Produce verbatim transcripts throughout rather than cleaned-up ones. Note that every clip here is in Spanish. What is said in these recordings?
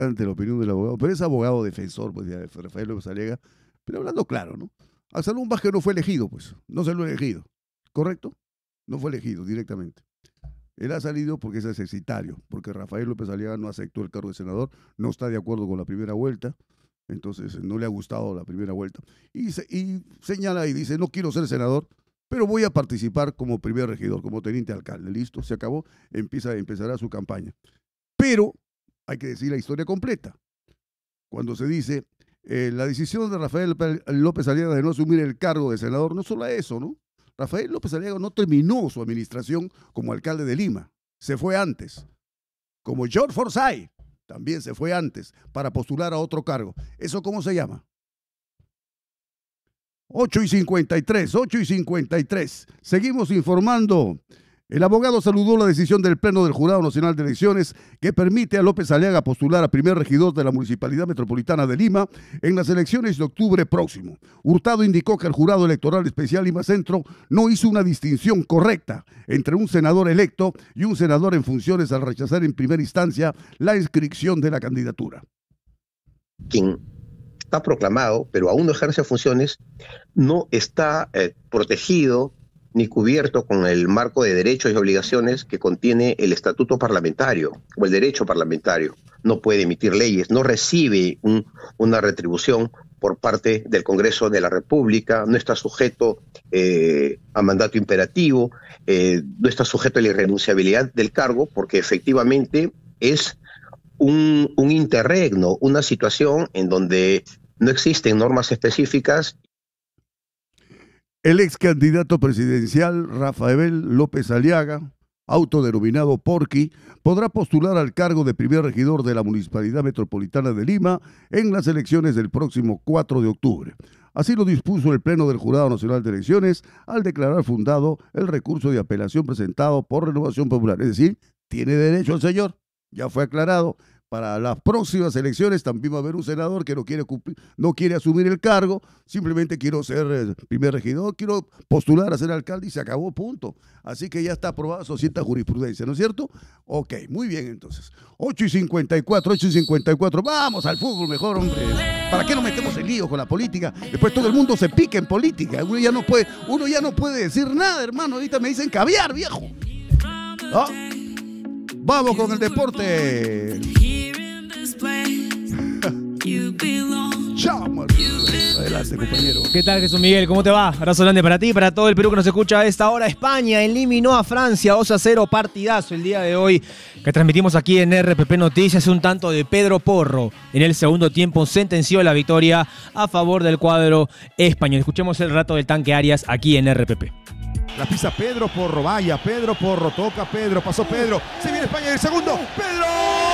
ante la opinión del abogado, pero es abogado defensor, pues, de Rafael López Aliaga, pero hablando claro, ¿no? Absalón Vázquez no fue elegido, pues, no se lo ha elegido, ¿correcto? No fue elegido directamente. Él ha salido porque es censitario, porque Rafael López Aliaga no aceptó el cargo de senador, no está de acuerdo con la primera vuelta, entonces no le ha gustado la primera vuelta. Y, se, y señala y dice, no quiero ser senador, pero voy a participar como primer regidor, como teniente alcalde. Listo, se acabó, empieza, empezará su campaña. Pero hay que decir la historia completa. Cuando se dice, eh, la decisión de Rafael López Aliaga de no asumir el cargo de senador, no solo eso, ¿no? Rafael López Aliaga no terminó su administración como alcalde de Lima, se fue antes. Como George Forsyth, también se fue antes para postular a otro cargo. ¿Eso cómo se llama? ocho y cincuenta y tres, ocho y cincuenta y tres. Seguimos informando. El abogado saludó la decisión del Pleno del Jurado Nacional de Elecciones que permite a López Aliaga postular a primer regidor de la Municipalidad Metropolitana de Lima en las elecciones de octubre próximo. Hurtado indicó que el Jurado Electoral Especial Lima Centro no hizo una distinción correcta entre un senador electo y un senador en funciones al rechazar en primera instancia la inscripción de la candidatura. Quien está proclamado, pero aún no ejerce funciones, no está eh, protegido ni cubierto con el marco de derechos y obligaciones que contiene el estatuto parlamentario o el derecho parlamentario. No puede emitir leyes, no recibe un, una retribución por parte del Congreso de la República, no está sujeto eh, a mandato imperativo, eh, no está sujeto a la irrenunciabilidad del cargo, porque efectivamente es un, un interregno, una situación en donde no existen normas específicas. El ex candidato presidencial Rafael López Aliaga, autodenominado Porky, podrá postular al cargo de primer regidor de la Municipalidad Metropolitana de Lima en las elecciones del próximo cuatro de octubre. Así lo dispuso el Pleno del Jurado Nacional de Elecciones al declarar fundado el recurso de apelación presentado por Renovación Popular. Es decir, tiene derecho el señor, ya fue aclarado. Para las próximas elecciones también va a haber un senador que no quiere cumplir, no quiere asumir el cargo, simplemente quiero ser el primer regidor, quiero postular a ser alcalde y se acabó, punto. Así que ya está aprobada su cierta jurisprudencia, ¿no es cierto? Ok, muy bien entonces. ocho y cincuenta y cuatro, ocho y cincuenta y cuatro, vamos al fútbol mejor, hombre. ¿Para qué nos metemos en líos con la política? Después todo el mundo se pica en política, uno ya no puede, uno ya no puede decir nada, hermano, ahorita me dicen caviar, viejo. ¿Ah? Vamos con el deporte. Adelante, compañero. ¿Qué tal, Jesús Miguel? ¿Cómo te va? Abrazo grande para ti y para todo el Perú que nos escucha a esta hora. España eliminó a Francia dos a cero, partidazo el día de hoy que transmitimos aquí en R P P Noticias. Un tanto de Pedro Porro en el segundo tiempo sentenció la victoria a favor del cuadro español. Escuchemos el rato del tanque Arias aquí en R P P. La pisa Pedro Porro, vaya, Pedro Porro, toca Pedro, pasó Pedro, se viene España en el segundo, ¡Pedro!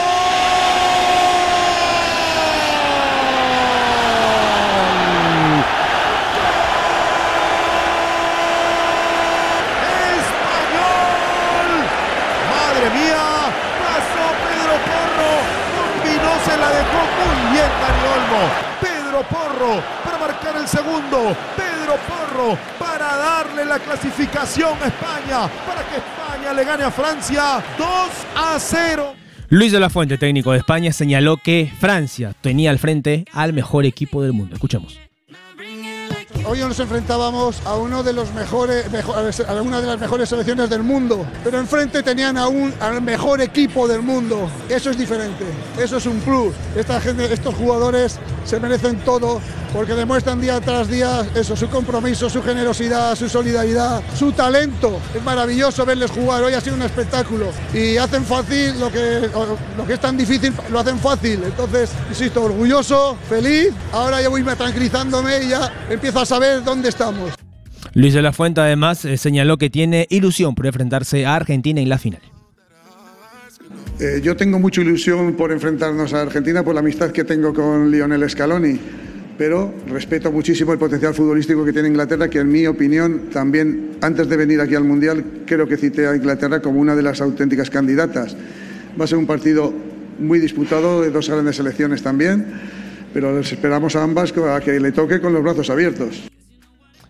¡Español! ¡Madre mía! Pasó Pedro Porro, combinó, se la dejó muy bien Dani Olmo. Pedro Porro para marcar el segundo, Pedro Porro para darle la clasificación a España, para que España le gane a Francia dos a cero. Luis de la Fuente, técnico de España, señaló que Francia tenía al frente al mejor equipo del mundo. Escuchemos. Hoy nos enfrentábamos a uno de los mejores, mejor, a una de las mejores selecciones del mundo, pero enfrente tenían a un, al mejor equipo del mundo. Eso es diferente, eso es un plus. Esta gente, estos jugadores se merecen todo porque demuestran día tras día eso, su compromiso, su generosidad, su solidaridad, su talento. Es maravilloso verles jugar, hoy ha sido un espectáculo y hacen fácil lo que, lo que es tan difícil, lo hacen fácil. Entonces, insisto, orgulloso, feliz, ahora ya voy tranquilizándome y ya empiezo a saber dónde estamos. Luis de la Fuente además eh, señaló que tiene ilusión por enfrentarse a Argentina en la final. Eh, yo tengo mucha ilusión por enfrentarnos a Argentina por la amistad que tengo con Lionel Scaloni, pero respeto muchísimo el potencial futbolístico que tiene Inglaterra, que en mi opinión también antes de venir aquí al Mundial creo que cité a Inglaterra como una de las auténticas candidatas. Va a ser un partido muy disputado de dos grandes selecciones también, pero les esperamos a ambas a que le toque con los brazos abiertos.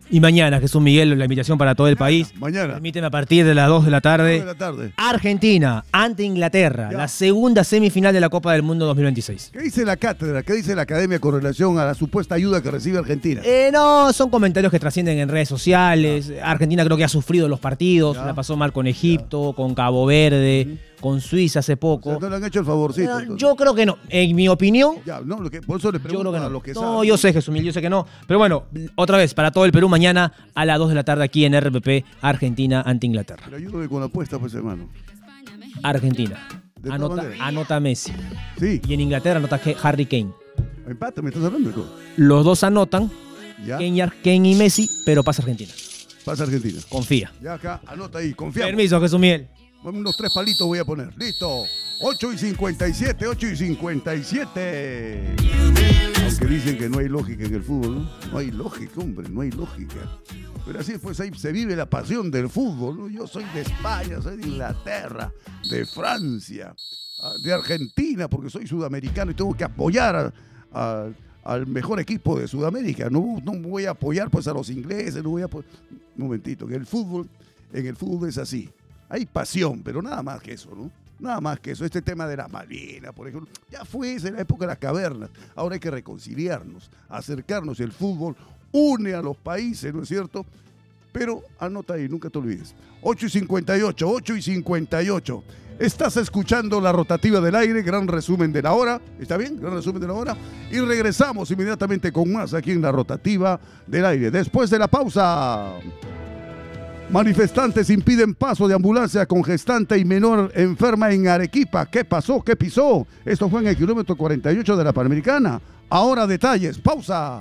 Y mañana, Jesús Miguel, la invitación para todo el país. Mañana. Permíteme a partir de las dos de la tarde. dos de la tarde. Argentina ante Inglaterra, Ya. la segunda semifinal de la Copa del Mundo dos mil veintiséis. ¿Qué dice la cátedra? ¿Qué dice la academia con relación a la supuesta ayuda que recibe Argentina? Eh, no, son comentarios que trascienden en redes sociales. Argentina creo que ha sufrido los partidos. Ya. La pasó mal con Egipto, con Cabo Verde, con Suiza hace O poco. sea, no le han hecho el favorcito. Pero entonces. yo creo que no. En mi opinión, Ya, no, lo que, por eso le yo pregunto creo que no. a los que no, saben. yo sé, Jesús Miguel, yo sé que no. Pero bueno, otra vez, para todo el Perú, mañana a las dos de la tarde aquí en R P P, Argentina ante Inglaterra. Pero ayúdame con la apuesta, pues, hermano. Argentina. De todas Anota, maneras. anota Messi. Sí. Y en Inglaterra anota Harry Kane. Empate, me estás hablando. ¿No? Los dos anotan, Ya. Kane y, Ar- Kane y Messi, pero pasa Argentina. Pasa Argentina. Confía. Ya acá, anota ahí, confiamos. Permiso, Jesús Miguel. Unos tres palitos voy a poner. Listo. ocho y cincuenta y siete, ocho y cincuenta y siete. Aunque dicen que no hay lógica en el fútbol, ¿no? No hay lógica, hombre, no hay lógica. Pero así pues ahí se vive la pasión del fútbol, ¿no? Yo soy de España, soy de Inglaterra, de Francia, de Argentina, porque soy sudamericano y tengo que apoyar a, a, al mejor equipo de Sudamérica. No, no voy a apoyar pues a los ingleses, no voy a apoyar... Un momentito, que el fútbol, en el fútbol es así. Hay pasión, pero nada más que eso, ¿no? Nada más que eso. Este tema de las Malvinas, por ejemplo, ya fue esa en la época de las cavernas. Ahora hay que reconciliarnos, acercarnos. El fútbol une a los países, ¿no es cierto? Pero anota ahí, nunca te olvides. ocho y cincuenta y ocho, ocho y cincuenta y ocho. Estás escuchando la rotativa del aire, gran resumen de la hora. ¿Está bien? Gran resumen de la hora. Y regresamos inmediatamente con más aquí en la rotativa del aire. Después de la pausa. Manifestantes impiden paso de ambulancia con gestante y menor enferma en Arequipa. ¿Qué pasó? ¿Qué pisó? Esto fue en el kilómetro cuarenta y ocho de la Panamericana. Ahora detalles. Pausa.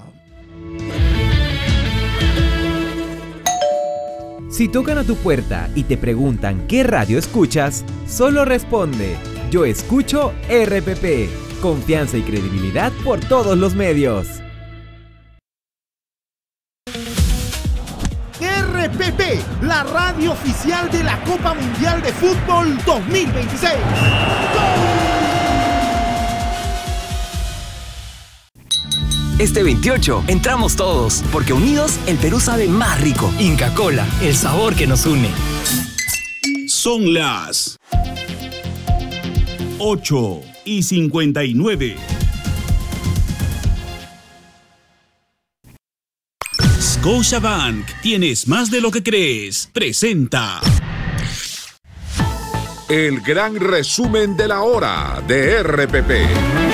Si tocan a tu puerta y te preguntan qué radio escuchas, solo responde: yo escucho R P P. Confianza y credibilidad por todos los medios. R P P, la radio oficial de la Copa Mundial de Fútbol dos mil veintiséis. Este veintiocho entramos todos, porque unidos el Perú sabe más rico. Inca Kola, el sabor que nos une. Son las ocho y cincuenta y nueve. Scotiabank, tienes más de lo que crees. Presenta el gran resumen de la hora de R P P.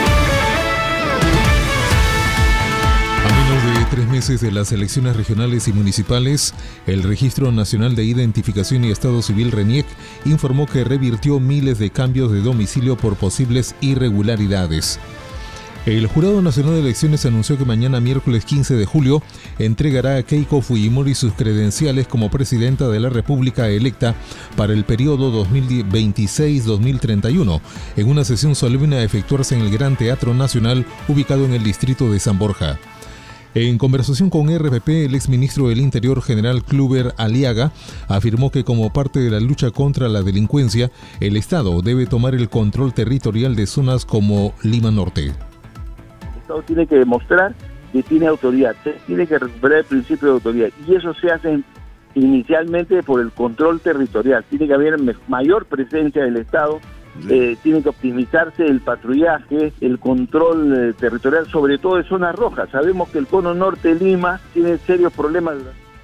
Tres meses de las elecciones regionales y municipales, el Registro Nacional de Identificación y Estado Civil RENIEC informó que revirtió miles de cambios de domicilio por posibles irregularidades. El Jurado Nacional de Elecciones anunció que mañana, miércoles quince de julio, entregará a Keiko Fujimori sus credenciales como presidenta de la República electa para el periodo dos mil veintiséis a dos mil treinta y uno, en una sesión solemne a efectuarse en el Gran Teatro Nacional, ubicado en el distrito de San Borja. En conversación con R P P, el exministro del Interior, general Kluber Aliaga, afirmó que como parte de la lucha contra la delincuencia, el Estado debe tomar el control territorial de zonas como Lima Norte. El Estado tiene que demostrar que tiene autoridad, tiene que recuperar el principio de autoridad, y eso se hace inicialmente por el control territorial. Tiene que haber mayor presencia del Estado. Eh, tiene que optimizarse el patrullaje, el control eh, territorial, sobre todo de zonas rojas. Sabemos que el cono norte de Lima tiene serios problemas.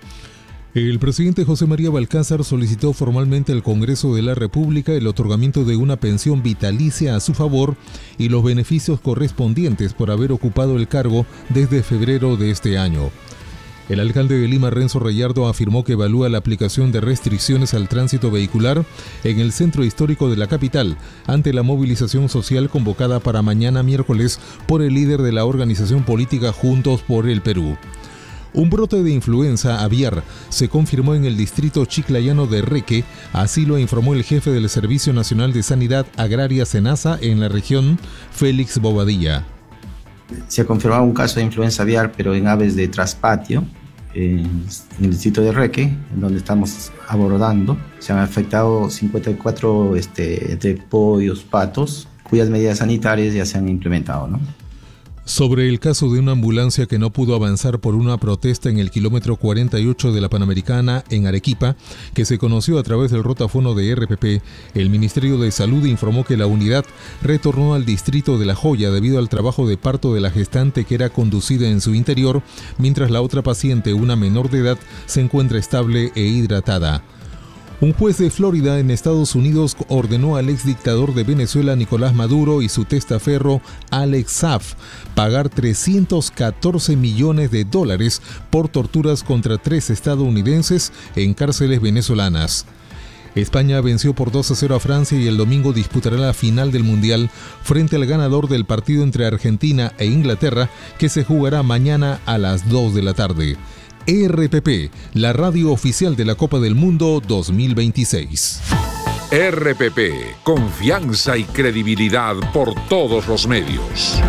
El presidente José María Balcázar solicitó formalmente al Congreso de la República el otorgamiento de una pensión vitalicia a su favor y los beneficios correspondientes por haber ocupado el cargo desde febrero de este año. El alcalde de Lima, Renzo Rayardo, afirmó que evalúa la aplicación de restricciones al tránsito vehicular en el centro histórico de la capital ante la movilización social convocada para mañana miércoles por el líder de la organización política Juntos por el Perú. Un brote de influenza aviar se confirmó en el distrito chiclayano de Reque, así lo informó el jefe del Servicio Nacional de Sanidad Agraria SENASA en la región, Félix Bobadilla. Se ha confirmado un caso de influenza aviar, pero en aves de traspatio, en el distrito de Reque, en donde estamos abordando. Se han afectado cincuenta y cuatro este, entre pollos, patos, cuyas medidas sanitarias ya se han implementado, ¿no? Sobre el caso de una ambulancia que no pudo avanzar por una protesta en el kilómetro cuarenta y ocho de la Panamericana en Arequipa, que se conoció a través del rotafono de R P P, el Ministerio de Salud informó que la unidad retornó al distrito de La Joya debido al trabajo de parto de la gestante que era conducida en su interior, mientras la otra paciente, una menor de edad, se encuentra estable e hidratada. Un juez de Florida en Estados Unidos ordenó al exdictador de Venezuela Nicolás Maduro y su testaferro Alex Saab pagar trescientos catorce millones de dólares por torturas contra tres estadounidenses en cárceles venezolanas. España venció por dos a cero a Francia y el domingo disputará la final del Mundial frente al ganador del partido entre Argentina e Inglaterra, que se jugará mañana a las dos de la tarde. R P P, la radio oficial de la Copa del Mundo dos mil veintiséis. R P P, confianza y credibilidad por todos los medios.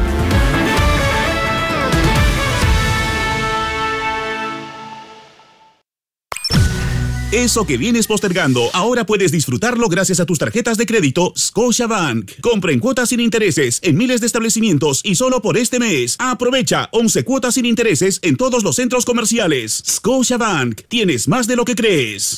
Eso que vienes postergando, ahora puedes disfrutarlo gracias a tus tarjetas de crédito Scotiabank. Compra en cuotas sin intereses en miles de establecimientos y solo por este mes. Aprovecha once cuotas sin intereses en todos los centros comerciales. Scotiabank, tienes más de lo que crees.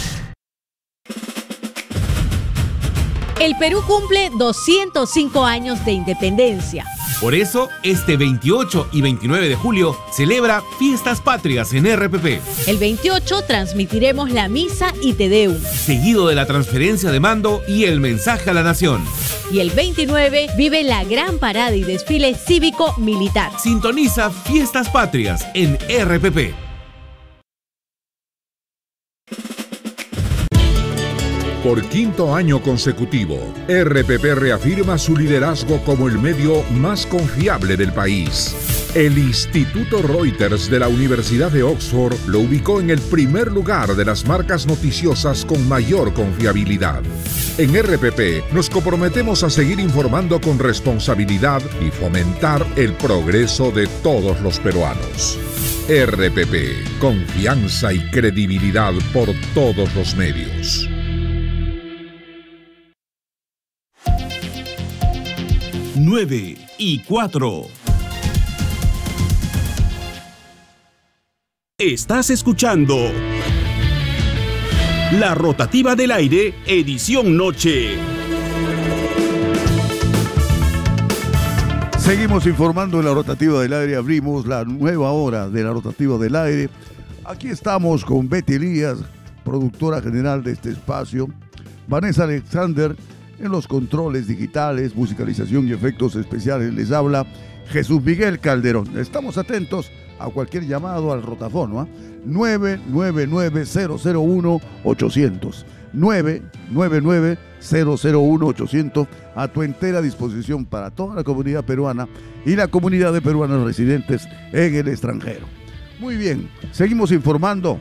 El Perú cumple doscientos cinco años de independencia. Por eso, este veintiocho y veintinueve de julio celebra Fiestas Patrias en R P P. El veintiocho transmitiremos la misa y Te Deum, seguido de la transferencia de mando y el mensaje a la nación. Y el veintinueve vive la gran parada y desfile cívico-militar. Sintoniza Fiestas Patrias en R P P. Por quinto año consecutivo, R P P reafirma su liderazgo como el medio más confiable del país. El Instituto Reuters de la Universidad de Oxford lo ubicó en el primer lugar de las marcas noticiosas con mayor confiabilidad. En R P P nos comprometemos a seguir informando con responsabilidad y fomentar el progreso de todos los peruanos. R P P, confianza y credibilidad por todos los medios. nueve y cuatro. Estás escuchando La Rotativa del Aire, edición noche. Seguimos informando en La Rotativa del Aire. Abrimos la nueva hora de La Rotativa del Aire. Aquí estamos con Betty Elías, productora general de este espacio, Vanessa Alexander en los controles digitales, musicalización y efectos especiales. Les habla Jesús Miguel Calderón. Estamos atentos a cualquier llamado al rotafono, ¿eh? nueve nueve nueve, cero cero uno, ochocientos. nueve nueve nueve, cero cero uno, ochocientos. A tu entera disposición para toda la comunidad peruana y la comunidad de peruanos residentes en el extranjero. Muy bien, seguimos informando.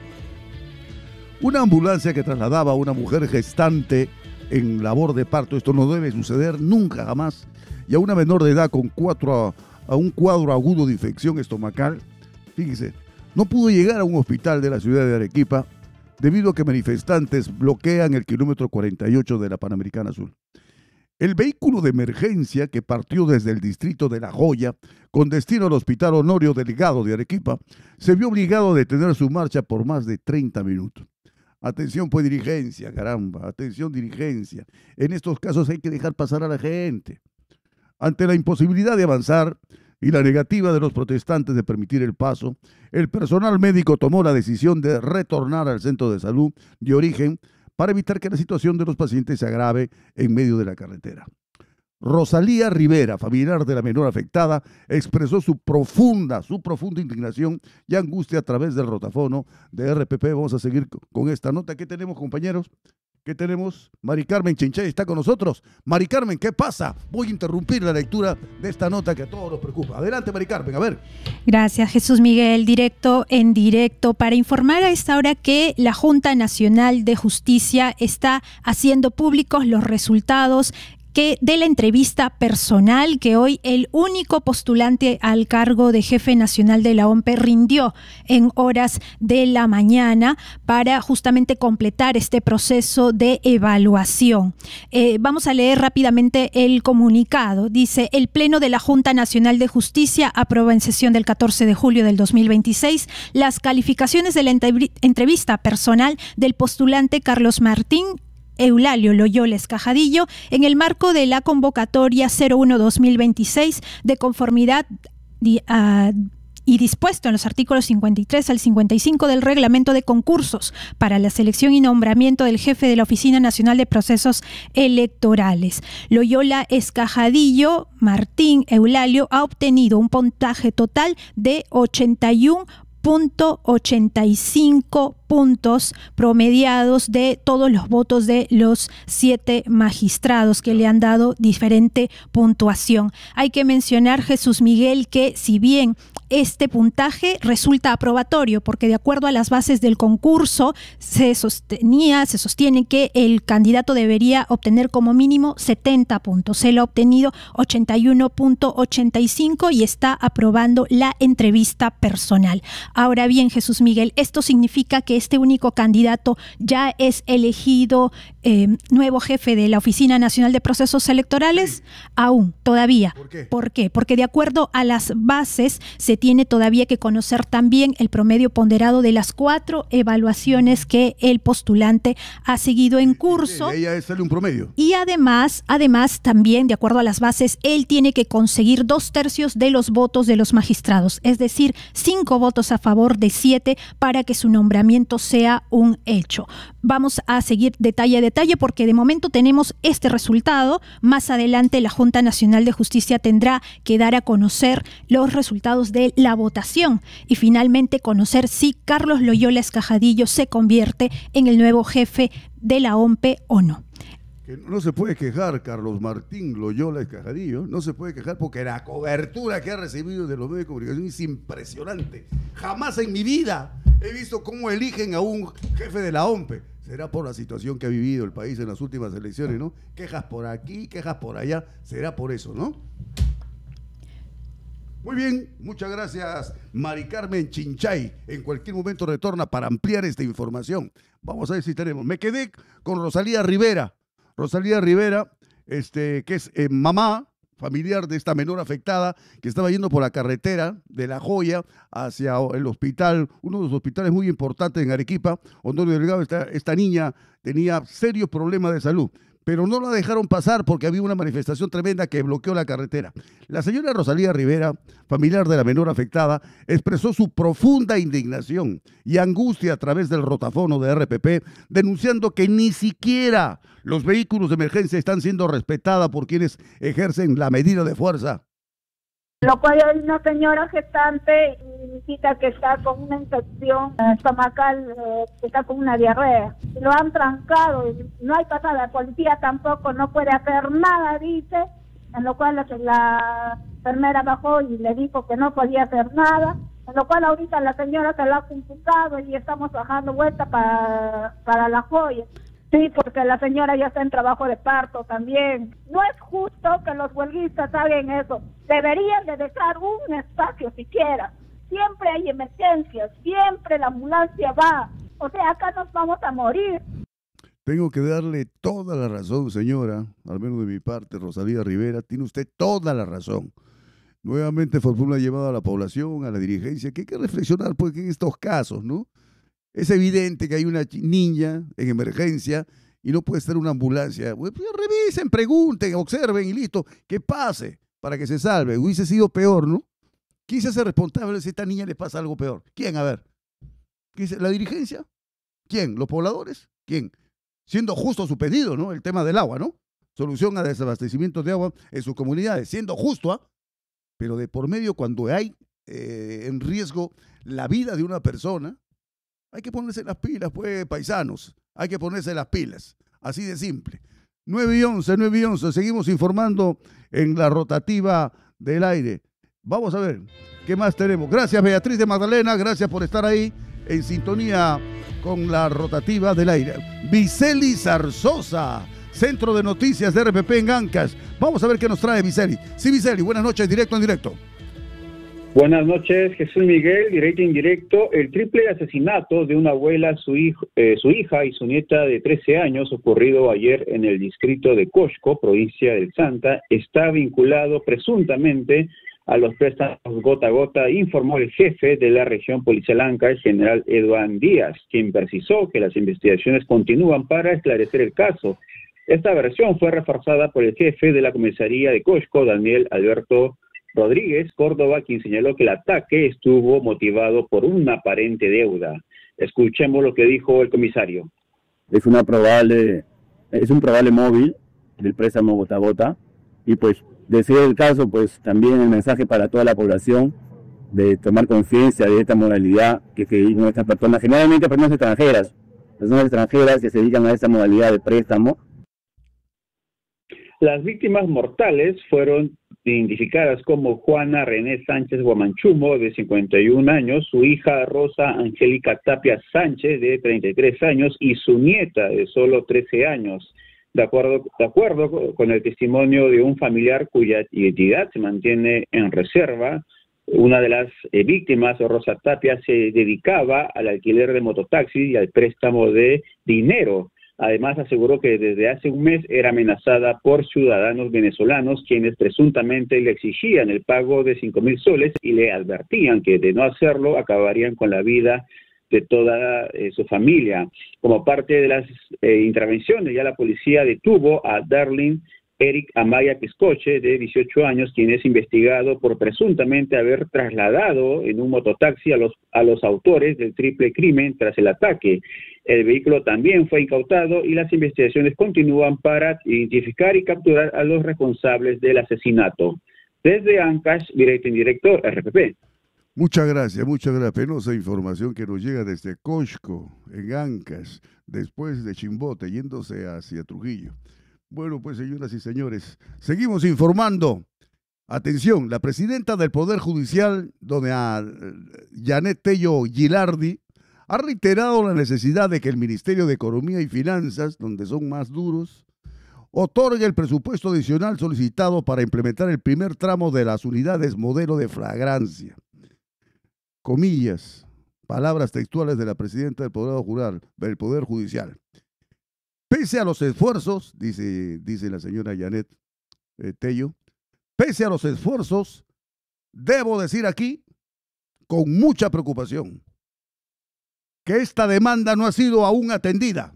Una ambulancia que trasladaba a una mujer gestante en labor de parto, esto no debe suceder nunca jamás, y a una menor de edad con cuatro, a un cuadro agudo de infección estomacal, fíjese, no pudo llegar a un hospital de la ciudad de Arequipa debido a que manifestantes bloquean el kilómetro cuarenta y ocho de la Panamericana Sur. El vehículo de emergencia que partió desde el distrito de La Joya con destino al Hospital Honorio Delgado de Arequipa se vio obligado a detener su marcha por más de treinta minutos. Atención pues dirigencia, caramba, atención dirigencia. En estos casos hay que dejar pasar a la gente. Ante la imposibilidad de avanzar y la negativa de los protestantes de permitir el paso, el personal médico tomó la decisión de retornar al centro de salud de origen para evitar que la situación de los pacientes se agrave en medio de la carretera. Rosalía Rivera, familiar de la menor afectada, expresó su profunda, su profunda indignación y angustia a través del rotafono de R P P. Vamos a seguir con esta nota. ¿Qué tenemos, compañeros? ¿Qué tenemos? Mari Carmen Chinchay está con nosotros. Mari Carmen, ¿qué pasa? Voy a interrumpir la lectura de esta nota que a todos nos preocupa. Adelante, Mari Carmen, a ver. Gracias, Jesús Miguel. Directo en directo para informar a esta hora que la Junta Nacional de Justicia está haciendo públicos los resultados que de la entrevista personal que hoy el único postulante al cargo de jefe nacional de la O M P E rindió en horas de la mañana para justamente completar este proceso de evaluación. Eh, vamos a leer rápidamente el comunicado. Dice: el Pleno de la Junta Nacional de Justicia aprueba en sesión del catorce de julio del dos mil veintiséis las calificaciones de la entrevista personal del postulante Carlos Martín Eulalio Loyola Escajadillo en el marco de la convocatoria cero uno guión dos mil veintiséis de conformidad di, uh, y dispuesto en los artículos cincuenta y tres al cincuenta y cinco del Reglamento de Concursos para la selección y nombramiento del jefe de la Oficina Nacional de Procesos Electorales. Loyola Escajadillo Martín Eulalio ha obtenido un puntaje total de ochenta y uno punto ochenta y cinco puntos promediados de todos los votos de los siete magistrados que le han dado diferente puntuación. Hay que mencionar, Jesús Miguel, que si bien este puntaje resulta aprobatorio, porque de acuerdo a las bases del concurso se sostenía, se sostiene que el candidato debería obtener como mínimo setenta puntos. Él ha obtenido ochenta y uno punto ochenta y cinco y está aprobando la entrevista personal. Ahora bien, Jesús Miguel, esto significa que este único candidato ya es elegido eh, nuevo jefe de la Oficina Nacional de Procesos Electorales. Sí. Aún, todavía. ¿Por qué? ¿Por qué? Porque de acuerdo a las bases se tiene todavía que conocer también el promedio ponderado de las cuatro evaluaciones que el postulante ha seguido en curso. Sí, ella es un promedio. Y además, además también, de acuerdo a las bases, él tiene que conseguir dos tercios de los votos de los magistrados, es decir, cinco votos a favor de siete para que su nombramiento sea un hecho. Vamos a seguir detalle a detalle porque de momento tenemos este resultado. Más adelante la Junta Nacional de Justicia tendrá que dar a conocer los resultados de la votación y finalmente conocer si Carlos Loyola Escajadillo se convierte en el nuevo jefe de la O M P E o no. Que no se puede quejar Carlos Martín Loyola Escajadillo, no se puede quejar porque la cobertura que ha recibido de los medios de comunicación es impresionante. Jamás en mi vida he visto cómo eligen a un jefe de la O M P E. Será por la situación que ha vivido el país en las últimas elecciones, ¿no? Quejas por aquí, quejas por allá, será por eso, ¿no? Muy bien, muchas gracias, Mari Carmen Chinchay. En cualquier momento retorna para ampliar esta información. Vamos a ver si tenemos. Me quedé con Rosalía Rivera. Rosalía Rivera, este, que es eh, mamá familiar de esta menor afectada que estaba yendo por la carretera de La Joya hacia el hospital, uno de los hospitales muy importantes en Arequipa, Honorio Delgado. Esta, esta niña tenía serios problemas de salud, pero no la dejaron pasar porque había una manifestación tremenda que bloqueó la carretera. La señora Rosalía Rivera, familiar de la menor afectada, expresó su profunda indignación y angustia a través del rotafono de R P P, denunciando que ni siquiera los vehículos de emergencia están siendo respetados por quienes ejercen la medida de fuerza. Lo cual hay una señora gestante y visita que está con una infección estomacal, eh, que está con una diarrea. Lo han trancado y no hay pasada. La policía tampoco no puede hacer nada, dice, en lo cual la, la enfermera bajó y le dijo que no podía hacer nada. En lo cual ahorita la señora se la ha computado y estamos bajando vuelta para, para La Joya. Sí, porque la señora ya está en trabajo de parto también. No es justo que los huelguistas hagan eso. Deberían de dejar un espacio siquiera. Siempre hay emergencias, siempre la ambulancia va. O sea, acá nos vamos a morir. Tengo que darle toda la razón, señora, al menos de mi parte, Rosalía Rivera. Tiene usted toda la razón. Nuevamente fortuna llevada a la población, a la dirigencia, que hay que reflexionar porque en estos casos, ¿no? Es evidente que hay una niña en emergencia y no puede estar una ambulancia. Pues revisen, pregunten, observen y listo. Que pase para que se salve. Hubiese sido peor, ¿no? ¿Quién se hace responsable si a esta niña le pasa algo peor? ¿Quién? A ver. ¿La dirigencia? ¿Quién? ¿Los pobladores? ¿Quién? Siendo justo su pedido, ¿no? El tema del agua, ¿no? Solución a desabastecimiento de agua en sus comunidades. Siendo justo, ¿ah? Pero de por medio cuando hay eh, en riesgo la vida de una persona, hay que ponerse las pilas, pues, paisanos. Hay que ponerse las pilas. Así de simple. nueve y once, nueve y once. Seguimos informando en la rotativa del aire. Vamos a ver qué más tenemos. Gracias, Beatriz de Magdalena. Gracias por estar ahí en sintonía con la rotativa del aire. Viceli Zarzosa. Centro de Noticias de R P P en Ancash. Vamos a ver qué nos trae Viceli. Sí, Viceli, buenas noches, directo en directo. Buenas noches, Jesús Miguel, directo en directo. El triple asesinato de una abuela, su, hijo, eh, su hija y su nieta de trece años, ocurrido ayer en el distrito de Cosco, provincia del Santa, está vinculado presuntamente a los préstamos gota a gota, informó el jefe de la región policial Ancash, el general Eduardo Díaz, quien precisó que las investigaciones continúan para esclarecer el caso. Esta versión fue reforzada por el jefe de la comisaría de Cosco, Daniel Alberto Rodríguez Córdoba, quien señaló que el ataque estuvo motivado por una aparente deuda. Escuchemos lo que dijo el comisario. Es una probable, es un probable móvil del préstamo gota a gota, y pues de ser el caso, pues también el mensaje para toda la población de tomar conciencia de esta modalidad que se dedican a estas personas, generalmente personas extranjeras, personas extranjeras que se dedican a esta modalidad de préstamo. Las víctimas mortales fueron identificadas como Juana René Sánchez Guamanchumo, de cincuenta y un años, su hija Rosa Angélica Tapia Sánchez, de treinta y tres años, y su nieta, de solo trece años. De acuerdo, de acuerdo con el testimonio de un familiar cuya identidad se mantiene en reserva, una de las eh, víctimas, Rosa Tapia, se dedicaba al alquiler de mototaxis y al préstamo de dinero. Además, aseguró que desde hace un mes era amenazada por ciudadanos venezolanos quienes presuntamente le exigían el pago de cinco mil soles y le advertían que de no hacerlo acabarían con la vida de toda eh, su familia. Como parte de las eh, intervenciones, ya la policía detuvo a Darlene Eric Amaya Piscoche, de dieciocho años, quien es investigado por presuntamente haber trasladado en un mototaxi a los, a los autores del triple crimen tras el ataque. El vehículo también fue incautado y las investigaciones continúan para identificar y capturar a los responsables del asesinato. Desde Ancash, directo en directo, R P P. Muchas gracias, muchas gracias. Penosa información que nos llega desde Cosco, en Ancash, después de Chimbote, yéndose hacia Trujillo. Bueno, pues señoras y señores, seguimos informando. Atención, la presidenta del Poder Judicial, doña Janet Tello Gilardi, ha reiterado la necesidad de que el Ministerio de Economía y Finanzas, donde son más duros, otorgue el presupuesto adicional solicitado para implementar el primer tramo de las unidades modelo de flagrancia. Comillas, palabras textuales de la presidenta del Poder Judicial, del Poder Judicial. Pese a los esfuerzos, dice, dice la señora Janet eh, Tello, pese a los esfuerzos, debo decir aquí, con mucha preocupación, que esta demanda no ha sido aún atendida,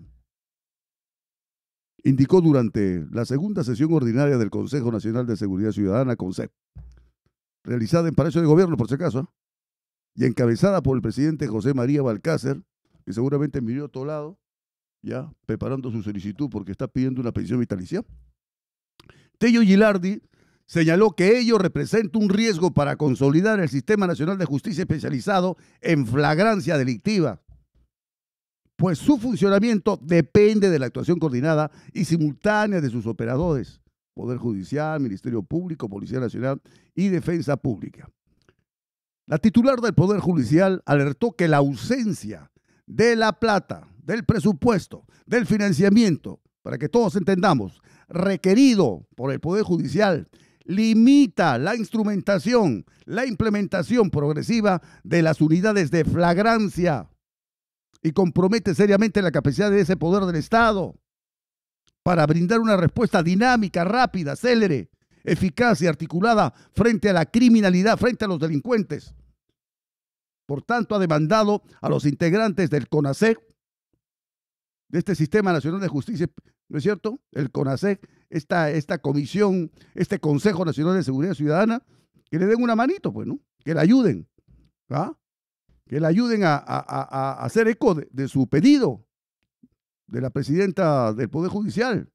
indicó durante la segunda sesión ordinaria del Consejo Nacional de Seguridad Ciudadana, CONSEC, realizada en Palacio de Gobierno, por si acaso, ¿eh? y encabezada por el presidente José María Balcácer, que seguramente miró a todo lado, ya preparando su solicitud porque está pidiendo una pensión vitalicia. Tello Gilardi señaló que ello representa un riesgo para consolidar el Sistema Nacional de Justicia especializado en flagrancia delictiva, pues su funcionamiento depende de la actuación coordinada y simultánea de sus operadores, Poder Judicial, Ministerio Público, Policía Nacional y Defensa Pública. La titular del Poder Judicial alertó que la ausencia de la plata, del presupuesto, del financiamiento, para que todos entendamos, requerido por el Poder Judicial, limita la instrumentación, la implementación progresiva de las unidades de flagrancia y compromete seriamente la capacidad de ese poder del Estado para brindar una respuesta dinámica, rápida, célere, eficaz y articulada frente a la criminalidad, frente a los delincuentes. Por tanto, ha demandado a los integrantes del CONASEC, de este Sistema Nacional de Justicia, ¿no es cierto? El CONASEC, esta, esta comisión, este Consejo Nacional de Seguridad Ciudadana, que le den una manito, pues, ¿no? Que le ayuden, ¿ah? Que le ayuden a, a, a, a hacer eco de, de su pedido de la presidenta del Poder Judicial.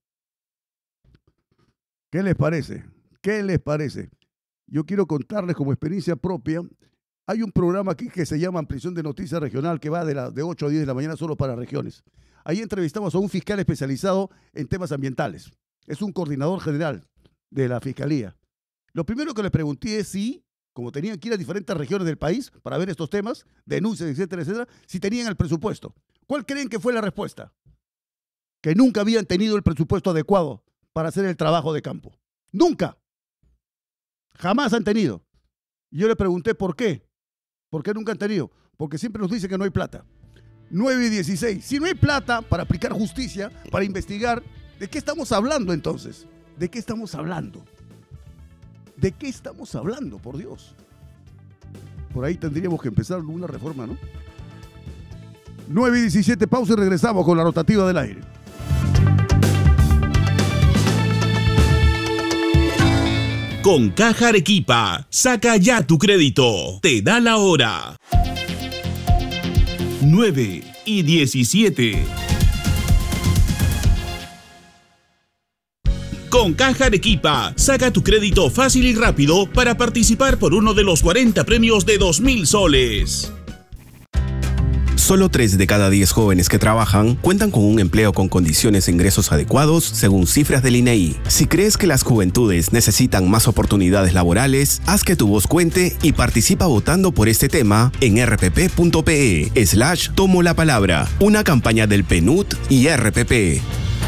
¿Qué les parece? ¿Qué les parece? Yo quiero contarles como experiencia propia. Hay un programa aquí que se llama Ampliación de Noticias Regional que va de, la, de ocho a diez de la mañana solo para regiones. Ahí entrevistamos a un fiscal especializado en temas ambientales. Es un coordinador general de la Fiscalía. Lo primero que le pregunté es si, como tenían que ir a diferentes regiones del país para ver estos temas, denuncias, etcétera, etcétera, si tenían el presupuesto. ¿Cuál creen que fue la respuesta? que nunca habían tenido el presupuesto adecuado para hacer el trabajo de campo. Nunca. Jamás han tenido. Yo le pregunté por qué. ¿Por qué nunca han tenido? Porque siempre nos dicen que no hay plata. nueve y dieciséis. Si no hay plata para aplicar justicia, para investigar, ¿de qué estamos hablando entonces? ¿De qué estamos hablando? ¿De qué estamos hablando, por Dios? Por ahí tendríamos que empezar una reforma, ¿no? nueve y diecisiete, pausa y regresamos con la rotativa del aire. Con Caja Arequipa, saca ya tu crédito. Te da la hora. nueve y diecisiete. Con Caja Arequipa, saca tu crédito fácil y rápido para participar por uno de los cuarenta premios de dos mil soles. Solo tres de cada diez jóvenes que trabajan cuentan con un empleo con condiciones de ingresos adecuados según cifras del I N E I. Si crees que las juventudes necesitan más oportunidades laborales, haz que tu voz cuente y participa votando por este tema en rpp.pe slash tomo la palabra, una campaña del P N U D y R P P.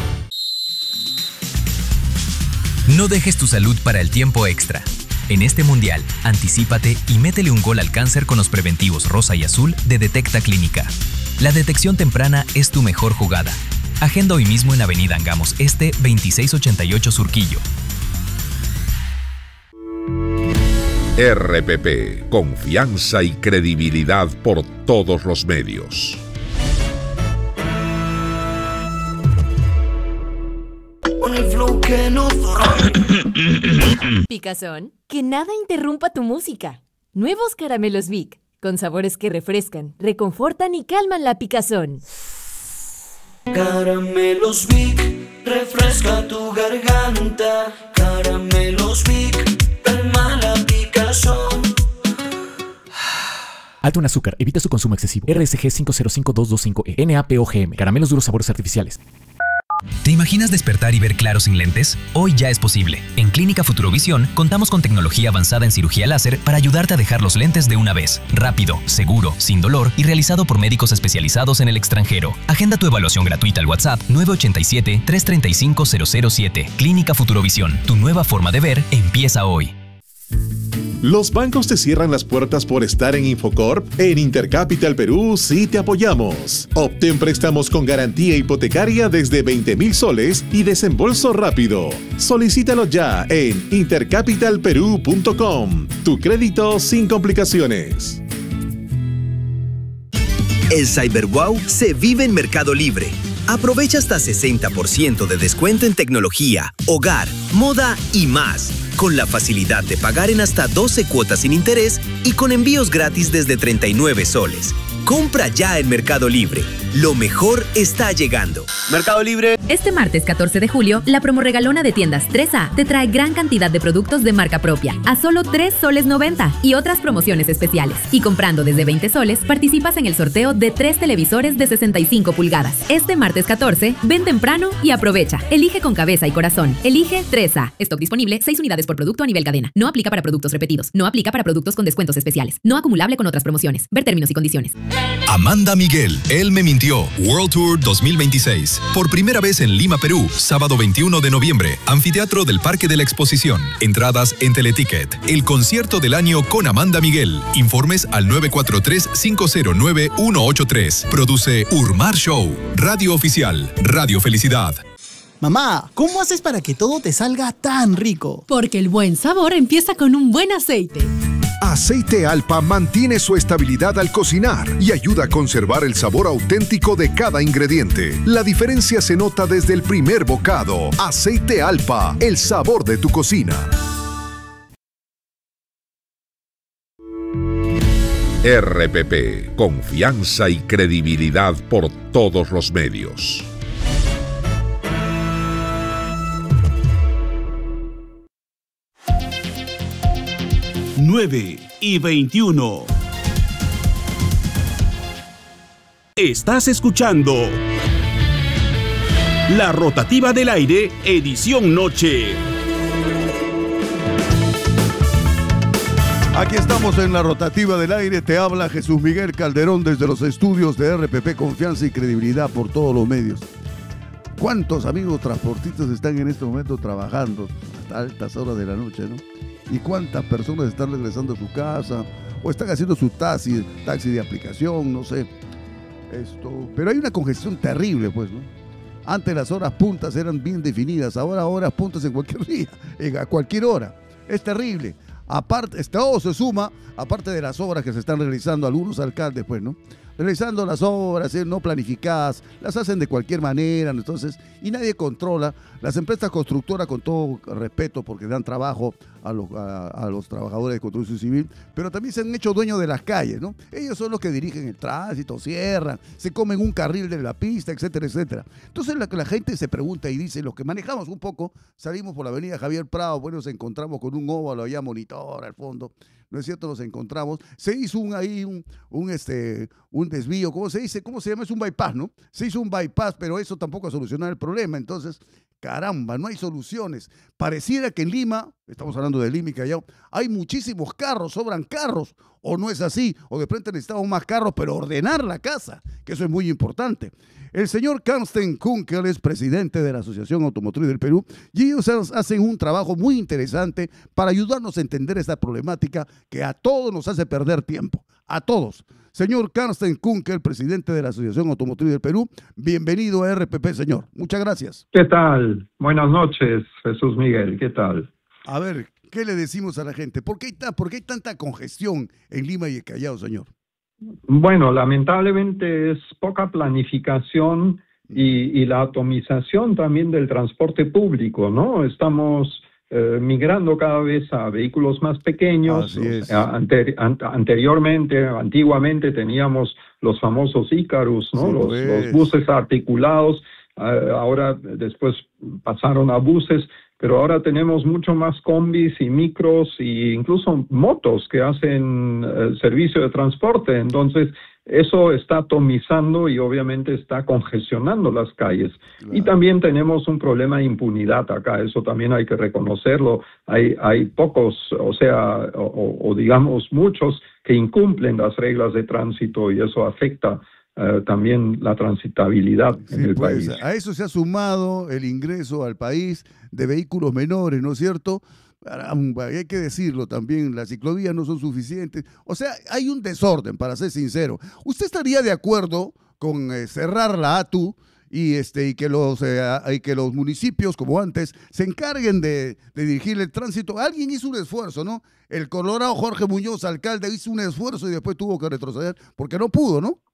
No dejes tu salud para el tiempo extra. En este mundial, anticípate y métele un gol al cáncer con los preventivos rosa y azul de Detecta Clínica. La detección temprana es tu mejor jugada. Agenda hoy mismo en Avenida Angamos Este, veintiséis ochenta y ocho Surquillo. R P P, confianza y credibilidad por todos los medios. Picazón, que nada interrumpa tu música. Nuevos caramelos Vic, con sabores que refrescan, reconfortan y calman la picazón. Caramelos Vic, refresca tu garganta. Caramelos Vic, calma la picazón. Alto en azúcar, evita su consumo excesivo. R S G cinco cero cinco dos dos cinco E, N A P O G M, caramelos duros sabores artificiales. ¿Te imaginas despertar y ver claro sin lentes? Hoy ya es posible. En Clínica Futurovisión contamos con tecnología avanzada en cirugía láser para ayudarte a dejar los lentes de una vez. Rápido, seguro, sin dolor y realizado por médicos especializados en el extranjero. Agenda tu evaluación gratuita al WhatsApp nueve ocho siete, tres tres cinco, cero cero siete. Clínica Futurovisión, tu nueva forma de ver empieza hoy. ¿Los bancos te cierran las puertas por estar en Infocorp? En Intercapital Perú sí te apoyamos. Obtén préstamos con garantía hipotecaria desde veinte mil soles y desembolso rápido. Solicítalo ya en intercapital perú punto com. Tu crédito sin complicaciones. El CyberWow se vive en Mercado Libre. Aprovecha hasta sesenta por ciento de descuento en tecnología, hogar, moda y más, con la facilidad de pagar en hasta doce cuotas sin interés y con envíos gratis desde treinta y nueve soles. Compra ya en Mercado Libre. Lo mejor está llegando. Mercado Libre. Este martes catorce de julio, la promo regalona de tiendas tres A te trae gran cantidad de productos de marca propia a solo tres soles noventa y otras promociones especiales. Y comprando desde veinte soles, participas en el sorteo de tres televisores de sesenta y cinco pulgadas. Este martes catorce, ven temprano y aprovecha. Elige con cabeza y corazón. Elige tres A. Stock disponible, seis unidades por producto a nivel cadena. No aplica para productos repetidos. No aplica para productos con descuentos especiales. No acumulable con otras promociones. Ver términos y condiciones. Amanda Miguel, él me mintió. World Tour dos mil veintiséis. Por primera vez en Lima, Perú, sábado veintiuno de noviembre, Anfiteatro del Parque de la Exposición. Entradas en Teleticket. El concierto del año con Amanda Miguel. Informes al nueve cuatro tres, cinco cero nueve, uno ocho tres. Produce Urmar Show. Radio Oficial. Radio Felicidad. Mamá, ¿cómo haces para que todo te salga tan rico? Porque el buen sabor empieza con un buen aceite. Aceite Alpa mantiene su estabilidad al cocinar y ayuda a conservar el sabor auténtico de cada ingrediente. La diferencia se nota desde el primer bocado. Aceite Alpa, el sabor de tu cocina. R P P, confianza y credibilidad por todos los medios. nueve y veintiuno. Estás escuchando La Rotativa del Aire, edición noche. Aquí estamos en La Rotativa del Aire. Te habla Jesús Miguel Calderón desde los estudios de R P P, confianza y credibilidad por todos los medios. ¿Cuántos amigos transportistas están en este momento trabajando hasta altas horas de la noche, ¿no? ¿Y cuántas personas están regresando a su casa o están haciendo su taxi, taxi de aplicación, no sé? Esto, pero hay una congestión terrible, pues, ¿no? Antes las horas puntas eran bien definidas, ahora horas puntas en cualquier día, en, a cualquier hora. Es terrible. Aparte, todo se suma, aparte de las obras que se están realizando algunos alcaldes, pues, ¿no? Realizando las obras eh, no planificadas, las hacen de cualquier manera, ¿no? Entonces, y nadie controla. Las empresas constructoras, con todo respeto, porque dan trabajo a los, a, a los trabajadores de construcción civil, pero también se han hecho dueños de las calles, ¿no? Ellos son los que dirigen el tránsito, cierran, se comen un carril de la pista, etcétera, etcétera. Entonces, la, la gente se pregunta y dice, los que manejamos un poco, salimos por la avenida Javier Prado, bueno, nos encontramos con un óvalo allá, monitor al fondo, ¿no es cierto? Nos encontramos, se hizo un ahí un, un, este, un desvío, ¿cómo se dice? ¿Cómo se llama? Es un bypass, ¿no? Se hizo un bypass, pero eso tampoco ha solucionado el problema. Entonces, caramba, no hay soluciones. Pareciera que en Lima, estamos hablando de Lima y Callao, hay muchísimos carros, sobran carros, o no es así, o de frente necesitamos más carros, pero ordenar la casa, que eso es muy importante. El señor Carsten Kunkel es presidente de la Asociación Automotriz del Perú y ellos hacen un trabajo muy interesante para ayudarnos a entender esta problemática que a todos nos hace perder tiempo, a todos. Señor Carsten Kunkel, presidente de la Asociación Automotriz del Perú, bienvenido a R P P, señor. Muchas gracias. ¿Qué tal? Buenas noches, Jesús Miguel. ¿Qué tal? A ver, ¿qué le decimos a la gente? ¿Por qué hay, ta- por qué hay tanta congestión en Lima y el Callao, señor? Bueno, lamentablemente es poca planificación y, y la atomización también del transporte público, ¿no? Estamos eh, migrando cada vez a vehículos más pequeños. Así es. Ante, an, anteriormente, antiguamente teníamos los famosos Icarus, ¿no? Sí, los, pues. los buses articulados. Uh, ahora después pasaron a buses, pero ahora tenemos mucho más combis y micros e incluso motos que hacen el servicio de transporte. Entonces, eso está atomizando y obviamente está congestionando las calles. Claro. Y también tenemos un problema de impunidad acá, eso también hay que reconocerlo. Hay, hay pocos, o sea, o, o digamos muchos que incumplen las reglas de tránsito y eso afecta Uh, también la transitabilidad sí, en el pues, país. A eso se ha sumado el ingreso al país de vehículos menores, ¿no es cierto? Caramba, hay que decirlo también, las ciclovías no son suficientes. O sea, hay un desorden, para ser sincero. ¿Usted estaría de acuerdo con eh, cerrar la A T U y, este, y, que los, eh, y que los municipios, como antes, se encarguen de, de dirigir el tránsito? Alguien hizo un esfuerzo, ¿no? El colorado Jorge Muñoz, alcalde, hizo un esfuerzo y después tuvo que retroceder porque no pudo, ¿no?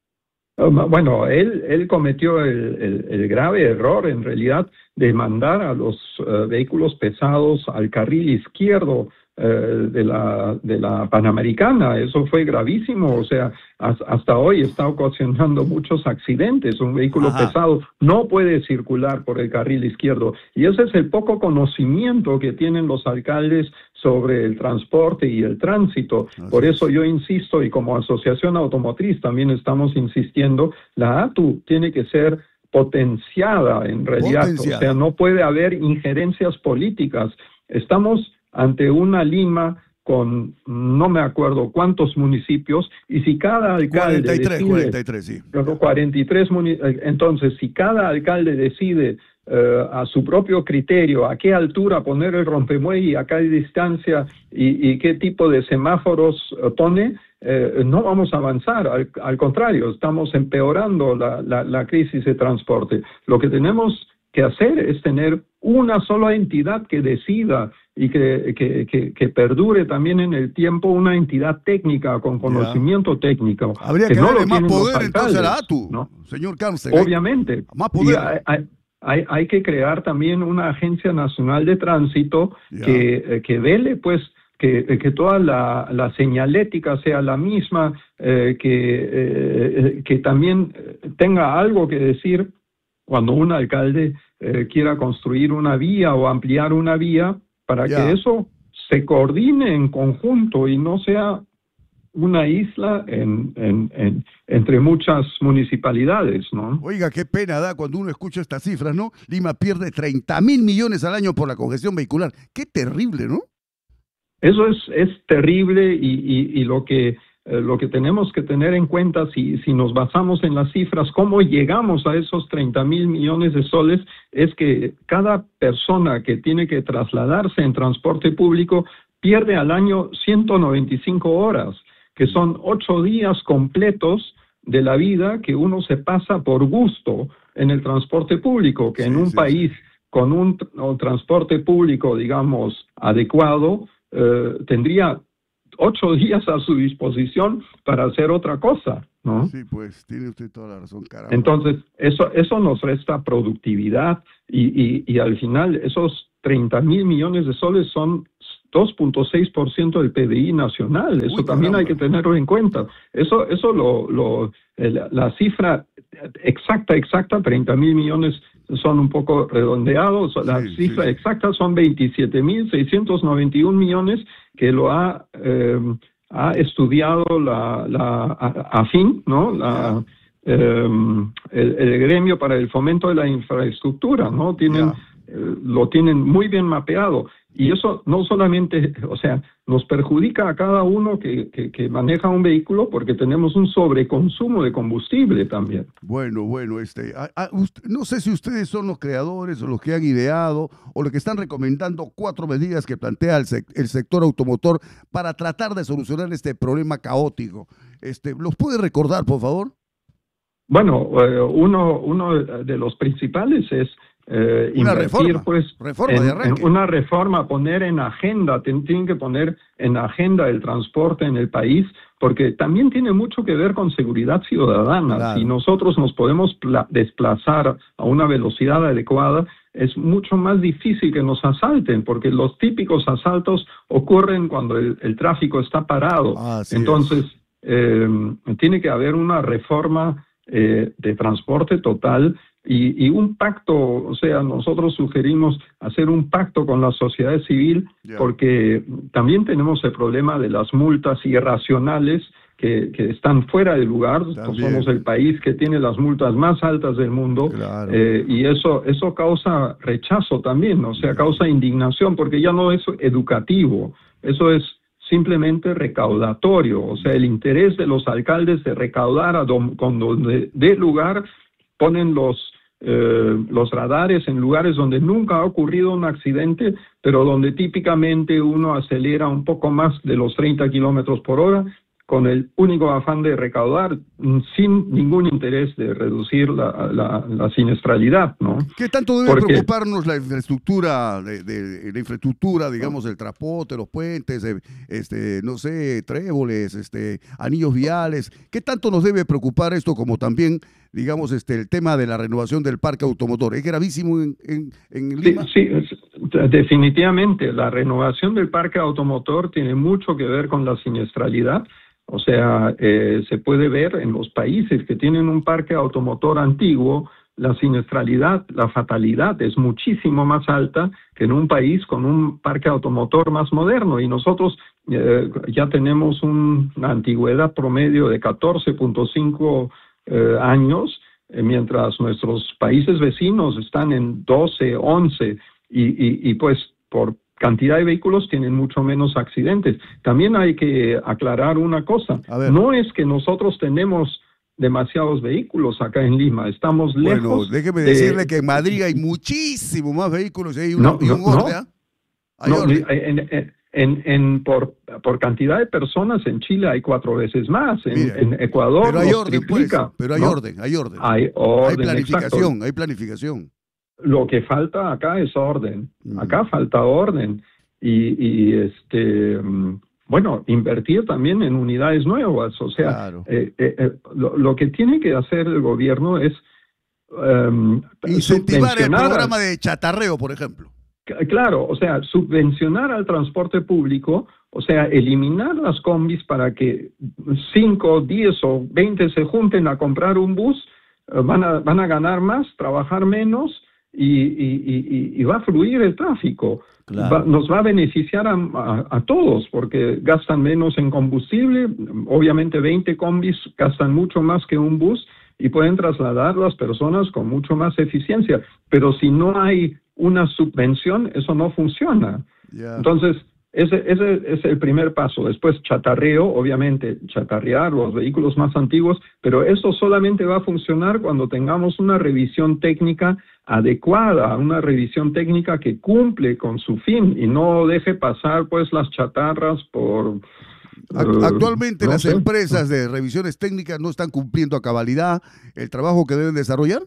Bueno, él, él cometió el, el, el grave error, en realidad, de mandar a los uh, vehículos pesados al carril izquierdo uh, de, la, de la Panamericana. Eso fue gravísimo, o sea, as, hasta hoy está ocasionando muchos accidentes. Un vehículo Ajá. pesado no puede circular por el carril izquierdo. Y ese es el poco conocimiento que tienen los alcaldes sobre el transporte y el tránsito. Así Por eso es. yo insisto, y como asociación automotriz también estamos insistiendo, la A T U tiene que ser potenciada en realidad. Potenciada. O sea, no puede haber injerencias políticas. Estamos ante una Lima con no me acuerdo cuántos municipios, y si cada alcalde cuarenta y tres, decide, cuarenta y tres, sí. cuarenta y tres, entonces si cada alcalde decide Uh, a su propio criterio, a qué altura poner el rompemuelle, a qué distancia y, y qué tipo de semáforos uh, pone, uh, no vamos a avanzar, al, al contrario, estamos empeorando la, la, la crisis de transporte. Lo que tenemos que hacer es tener una sola entidad que decida y que, que, que, que perdure también en el tiempo, una entidad técnica con conocimiento ya. técnico. Habría que, que darle no más poder entonces a la A T U, ¿no? Señor Carsten. Obviamente. Más poder. Y, hay, Hay, hay que crear también una agencia nacional de tránsito yeah. que, eh, que vele, pues, que, que toda la, la señalética sea la misma, eh, que, eh, que también tenga algo que decir cuando un alcalde eh, quiera construir una vía o ampliar una vía, para yeah. que eso se coordine en conjunto y no sea una isla en, en, en, entre muchas municipalidades, ¿no? Oiga, qué pena da cuando uno escucha estas cifras, ¿no? Lima pierde treinta mil millones al año por la congestión vehicular. Qué terrible, ¿no? Eso es, es terrible y, y, y lo que eh, lo que tenemos que tener en cuenta, si, si nos basamos en las cifras, cómo llegamos a esos treinta mil millones de soles, es que cada persona que tiene que trasladarse en transporte público pierde al año ciento noventa y cinco horas, que son ocho días completos de la vida que uno se pasa por gusto en el transporte público, que sí, en un sí, país sí. con un, un transporte público, digamos, adecuado, eh, tendría ocho días a su disposición para hacer otra cosa, ¿no? Sí, pues tiene usted toda la razón, caramba. Entonces, eso, eso nos resta productividad y, y, y al final esos treinta mil millones de soles son dos punto seis por ciento del P D I nacional. Eso Uy, también caramba. hay que tenerlo en cuenta. Eso, eso lo, lo, la, la cifra exacta, exacta, treinta mil millones son un poco redondeados. La sí, cifra sí. exacta son veintisiete mil seiscientos noventa y un millones que lo ha, eh, ha estudiado la, la AFIN, ¿no? La, eh, el, el gremio para el fomento de la infraestructura, ¿no? Tienen, eh, lo tienen muy bien mapeado. Y eso no solamente, o sea, nos perjudica a cada uno que, que, que maneja un vehículo porque tenemos un sobreconsumo de combustible también. Bueno, bueno, este, a, a, usted, no sé si ustedes son los creadores o los que han ideado o los que están recomendando cuatro medidas que plantea el, sec, el sector automotor para tratar de solucionar este problema caótico. Este, ¿los puede recordar, por favor? Bueno, eh, uno, uno de los principales es Eh, una invertir, reforma, pues, reforma en, de arranque. en una reforma, poner en agenda, ten, tienen que poner en agenda el transporte en el país, porque también tiene mucho que ver con seguridad ciudadana. Claro. Si nosotros nos podemos desplazar a una velocidad adecuada, es mucho más difícil que nos asalten, porque los típicos asaltos ocurren cuando el, el tráfico está parado. Ah, Entonces, eh, tiene que haber una reforma eh, de transporte total. Y, y un pacto, o sea, nosotros sugerimos hacer un pacto con la sociedad civil, yeah. porque también tenemos el problema de las multas irracionales que, que están fuera de lugar. Somos el país que tiene las multas más altas del mundo, claro. eh, y eso, eso causa rechazo también, o sea, causa indignación, porque ya no es educativo, eso es simplemente recaudatorio, o sea, el interés de los alcaldes de recaudar a don, con donde dé lugar, ponen los, eh, los radares en lugares donde nunca ha ocurrido un accidente, pero donde típicamente uno acelera un poco más de los treinta kilómetros por hora, con el único afán de recaudar, sin ningún interés de reducir la, la, la siniestralidad, ¿no? ¿Qué tanto debe Porque, preocuparnos la infraestructura, de, de, la infraestructura, digamos, el transporte, los puentes, este, no sé, tréboles, este, anillos viales? ¿Qué tanto nos debe preocupar esto, como también, digamos, este, el tema de la renovación del parque automotor? ¿Es gravísimo en, en, en Lima? Sí, sí, definitivamente. La renovación del parque automotor tiene mucho que ver con la siniestralidad. O sea, eh, se puede ver en los países que tienen un parque automotor antiguo, la siniestralidad, la fatalidad es muchísimo más alta que en un país con un parque automotor más moderno. Y nosotros eh, ya tenemos un, una antigüedad promedio de catorce punto cinco eh, años, eh, mientras nuestros países vecinos están en doce, once, y, y, y pues por cantidad de vehículos tienen mucho menos accidentes. También hay que aclarar una cosa. No es que nosotros tenemos demasiados vehículos acá en Lima. Estamos lejos. Bueno, déjeme de... decirle que en Madrid hay muchísimo más vehículos y hay un, no, y un no, orden. no. Hay no, orden. En, en, en, en, por, por cantidad de personas en Chile hay cuatro veces más. En, Mira, en Ecuador pero hay orden, triplica. Pues, pero hay ¿no? orden, hay orden. Hay orden, hay planificación, exacto. hay planificación. Lo que falta acá es orden. Acá falta orden. Y, y este, bueno, invertir también en unidades nuevas. O sea, claro. eh, eh, lo, lo que tiene que hacer el gobierno es um, incentivar el programa de chatarreo, por ejemplo. Claro, o sea, subvencionar al transporte público, o sea, eliminar las combis para que cinco, diez o veinte se junten a comprar un bus, uh, van a, van a ganar más, trabajar menos, Y, y, y, y va a fluir el tráfico. Claro. Va, nos va a beneficiar a, a, a todos porque gastan menos en combustible. Obviamente veinte combis gastan mucho más que un bus y pueden trasladar las personas con mucho más eficiencia. Pero si no hay una subvención, eso no funciona. Yeah. Entonces, Ese, ese es el primer paso. Después chatarreo, obviamente, chatarrear los vehículos más antiguos, pero eso solamente va a funcionar cuando tengamos una revisión técnica adecuada, una revisión técnica que cumple con su fin y no deje pasar pues las chatarras por... Actualmente uh, no las sé. empresas de revisiones técnicas no están cumpliendo a cabalidad el trabajo que deben desarrollar.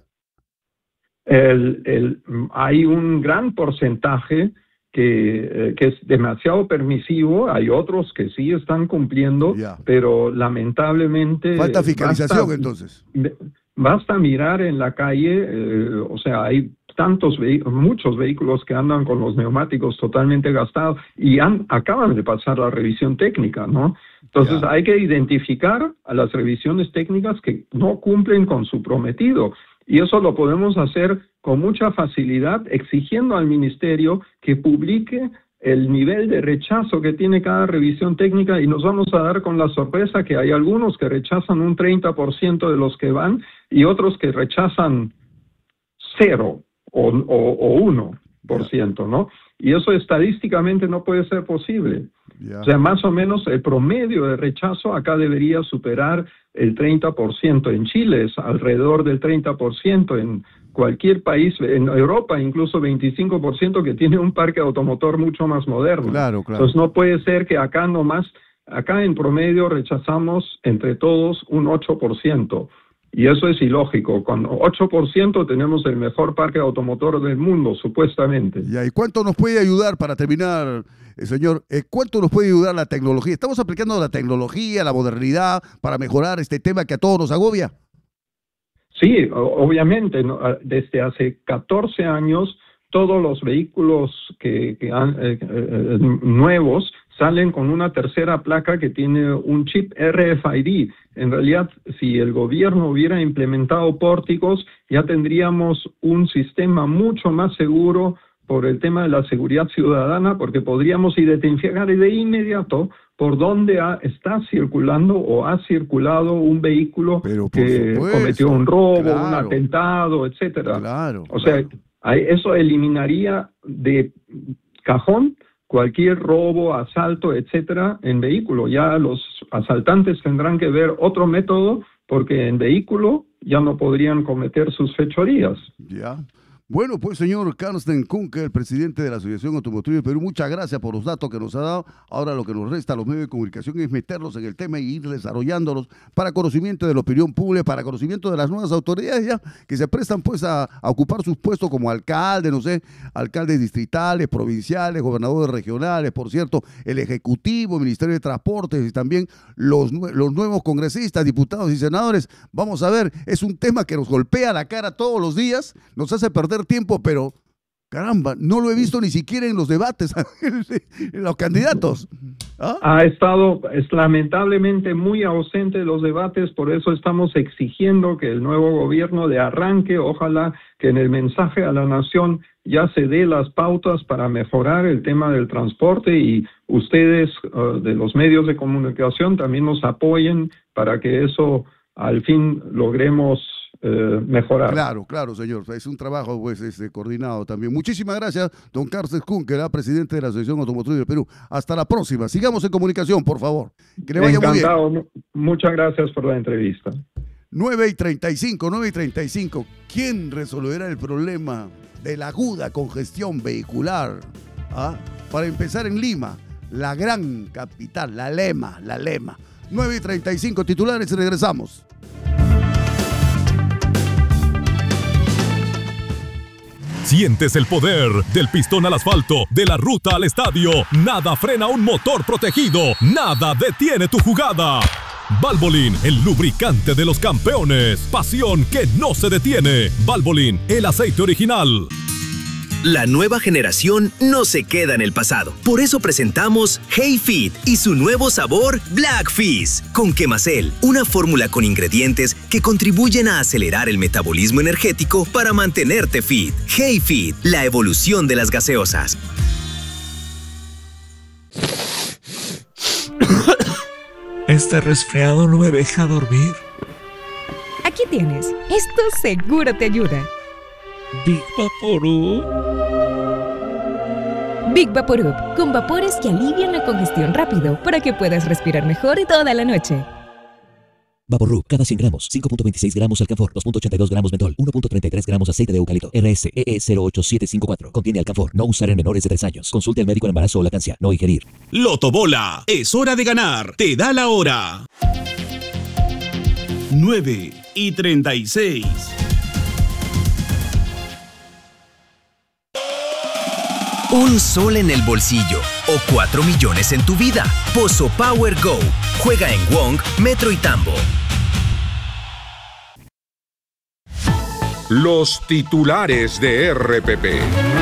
El, el, hay un gran porcentaje que, eh, que es demasiado permisivo, hay otros que sí están cumpliendo, Ya. pero lamentablemente... Falta fiscalización basta, entonces. Basta mirar en la calle, eh, o sea, hay tantos vehi- muchos vehículos que andan con los neumáticos totalmente gastados y han, acaban de pasar la revisión técnica, ¿no? Entonces Ya. hay que identificar a las revisiones técnicas que no cumplen con su prometido. Y eso lo podemos hacer con mucha facilidad, exigiendo al ministerio que publique el nivel de rechazo que tiene cada revisión técnica, y nos vamos a dar con la sorpresa que hay algunos que rechazan un treinta por ciento de los que van y otros que rechazan cero o, o, o uno por ciento, ¿no? Y eso estadísticamente no puede ser posible. Ya. O sea, más o menos el promedio de rechazo acá debería superar el treinta por ciento. En Chile es alrededor del treinta por ciento, en cualquier país, en Europa incluso veinticinco por ciento, que tiene un parque automotor mucho más moderno. Claro, claro. Entonces no puede ser que acá nomás, acá en promedio rechazamos entre todos un ocho por ciento. Y eso es ilógico. Con ocho por ciento tenemos el mejor parque automotor del mundo, supuestamente. Ya, ¿y cuánto nos puede ayudar, para terminar, eh, señor, eh, cuánto nos puede ayudar la tecnología? ¿Estamos aplicando la tecnología, la modernidad para mejorar este tema que a todos nos agobia? Sí, o- obviamente, ¿no? Desde hace catorce años, todos los vehículos que, que han, eh, eh, nuevos salen con una tercera placa que tiene un chip R F I D. En realidad, si el gobierno hubiera implementado pórticos, ya tendríamos un sistema mucho más seguro por el tema de la seguridad ciudadana, porque podríamos identificar de inmediato por dónde ha, está circulando o ha circulado un vehículo que supuesto, cometió un robo, un claro. atentado, etcétera. Claro, o sea, ahí- eso eliminaría de cajón cualquier robo, asalto, etcétera, en vehículo. Ya los asaltantes tendrán que ver otro método, porque en vehículo ya no podrían cometer sus fechorías. Ya. Bueno, pues señor Carsten Kunke, el presidente de la Asociación Automotriz de Perú, muchas gracias por los datos que nos ha dado. Ahora lo que nos resta a los medios de comunicación es meterlos en el tema y ir desarrollándolos para conocimiento de la opinión pública, para conocimiento de las nuevas autoridades ya que se prestan pues a, a ocupar sus puestos como alcalde, no sé, alcaldes distritales, provinciales, gobernadores regionales, por cierto, el Ejecutivo, el Ministerio de Transportes y también los, nue- los nuevos congresistas, diputados y senadores. Vamos a ver, es un tema que nos golpea la cara todos los días, nos hace perder tiempo, pero caramba, no lo he visto ni siquiera en los debates, en los candidatos. ¿Ah? Ha estado es lamentablemente muy ausente de los debates, por eso estamos exigiendo que el nuevo gobierno de arranque, ojalá que en el mensaje a la nación ya se dé las pautas para mejorar el tema del transporte, y ustedes uh, de los medios de comunicación también nos apoyen para que eso al fin logremos eh, mejorar. Claro, claro, señor. Es un trabajo pues este, coordinado también. Muchísimas gracias, don Carsten Kunke, era presidente de la Asociación Automotriz del Perú. Hasta la próxima. Sigamos en comunicación, por favor. Que le vaya muy bien. Encantado. Mu- Muchas gracias por la entrevista. nueve y treinta y cinco, nueve y treinta y cinco. ¿Quién resolverá el problema de la aguda congestión vehicular? ¿Ah? Para empezar, en Lima, la gran capital, la Lema, la Lema. nueve y treinta y cinco, titulares y regresamos. Sientes el poder del pistón al asfalto, de la ruta al estadio. Nada frena un motor protegido. Nada detiene tu jugada. Valvoline, el lubricante de los campeones. Pasión que no se detiene. Valvoline, el aceite original. La nueva generación no se queda en el pasado. Por eso presentamos Hey Fit y su nuevo sabor Black Fizz con Quemacel, una fórmula con ingredientes que contribuyen a acelerar el metabolismo energético para mantenerte fit. Hey Fit, la evolución de las gaseosas. Este resfriado no me deja dormir. Aquí tienes. Esto seguro te ayuda. Big Vaporú. Big Vaporub, con vapores que alivian la congestión rápido para que puedas respirar mejor toda la noche. Vaporub, cada cien gramos, cinco punto veintiséis gramos alcanfor, dos punto ochenta y dos gramos mentol, uno punto treinta y tres gramos aceite de eucalipto. R S E E cero ocho siete cinco cuatro. Contiene alcanfor. No usar en menores de tres años. Consulte al médico en embarazo o lactancia. No ingerir. Lotobola, es hora de ganar. Te da la hora. nueve y treinta y seis. Un sol en el bolsillo o cuatro millones en tu vida. Pozo Power Go. Juega en Wong, Metro y Tambo. Los titulares de R P P.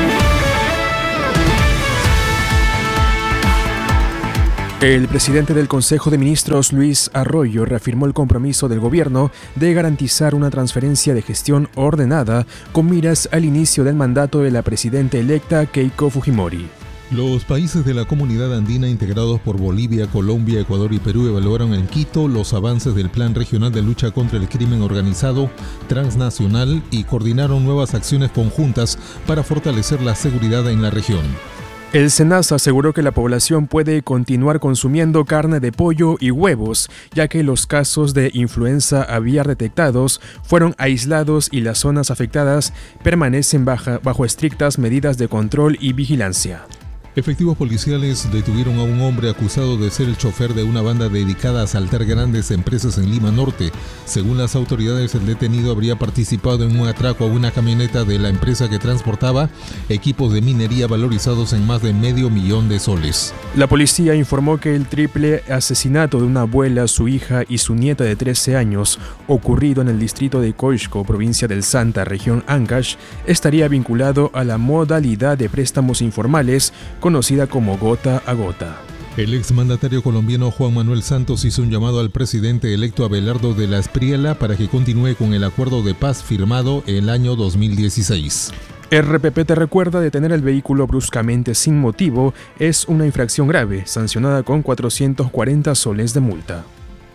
El presidente del Consejo de Ministros, Luis Arroyo, reafirmó el compromiso del gobierno de garantizar una transferencia de gestión ordenada con miras al inicio del mandato de la presidenta electa Keiko Fujimori. Los países de la comunidad andina integrados por Bolivia, Colombia, Ecuador y Perú evaluaron en Quito los avances del Plan Regional de Lucha contra el Crimen Organizado Transnacional y coordinaron nuevas acciones conjuntas para fortalecer la seguridad en la región. El SENASA aseguró que la población puede continuar consumiendo carne de pollo y huevos, ya que los casos de influenza aviar detectados fueron aislados y las zonas afectadas permanecen baja, bajo estrictas medidas de control y vigilancia. Efectivos policiales detuvieron a un hombre acusado de ser el chofer de una banda dedicada a asaltar grandes empresas en Lima Norte. Según las autoridades, el detenido habría participado en un atraco a una camioneta de la empresa que transportaba equipos de minería valorizados en más de medio millón de soles. La policía informó que el triple asesinato de una abuela, su hija y su nieta de trece años, ocurrido en el distrito de Coixco, provincia del Santa, región Ancash, estaría vinculado a la modalidad de préstamos informales conocida como gota a gota. El exmandatario colombiano Juan Manuel Santos hizo un llamado al presidente electo Abelardo de la Espriella para que continúe con el acuerdo de paz firmado el año dos mil dieciséis. R P P te recuerda: detener el vehículo bruscamente sin motivo es una infracción grave, sancionada con cuatrocientos cuarenta soles de multa.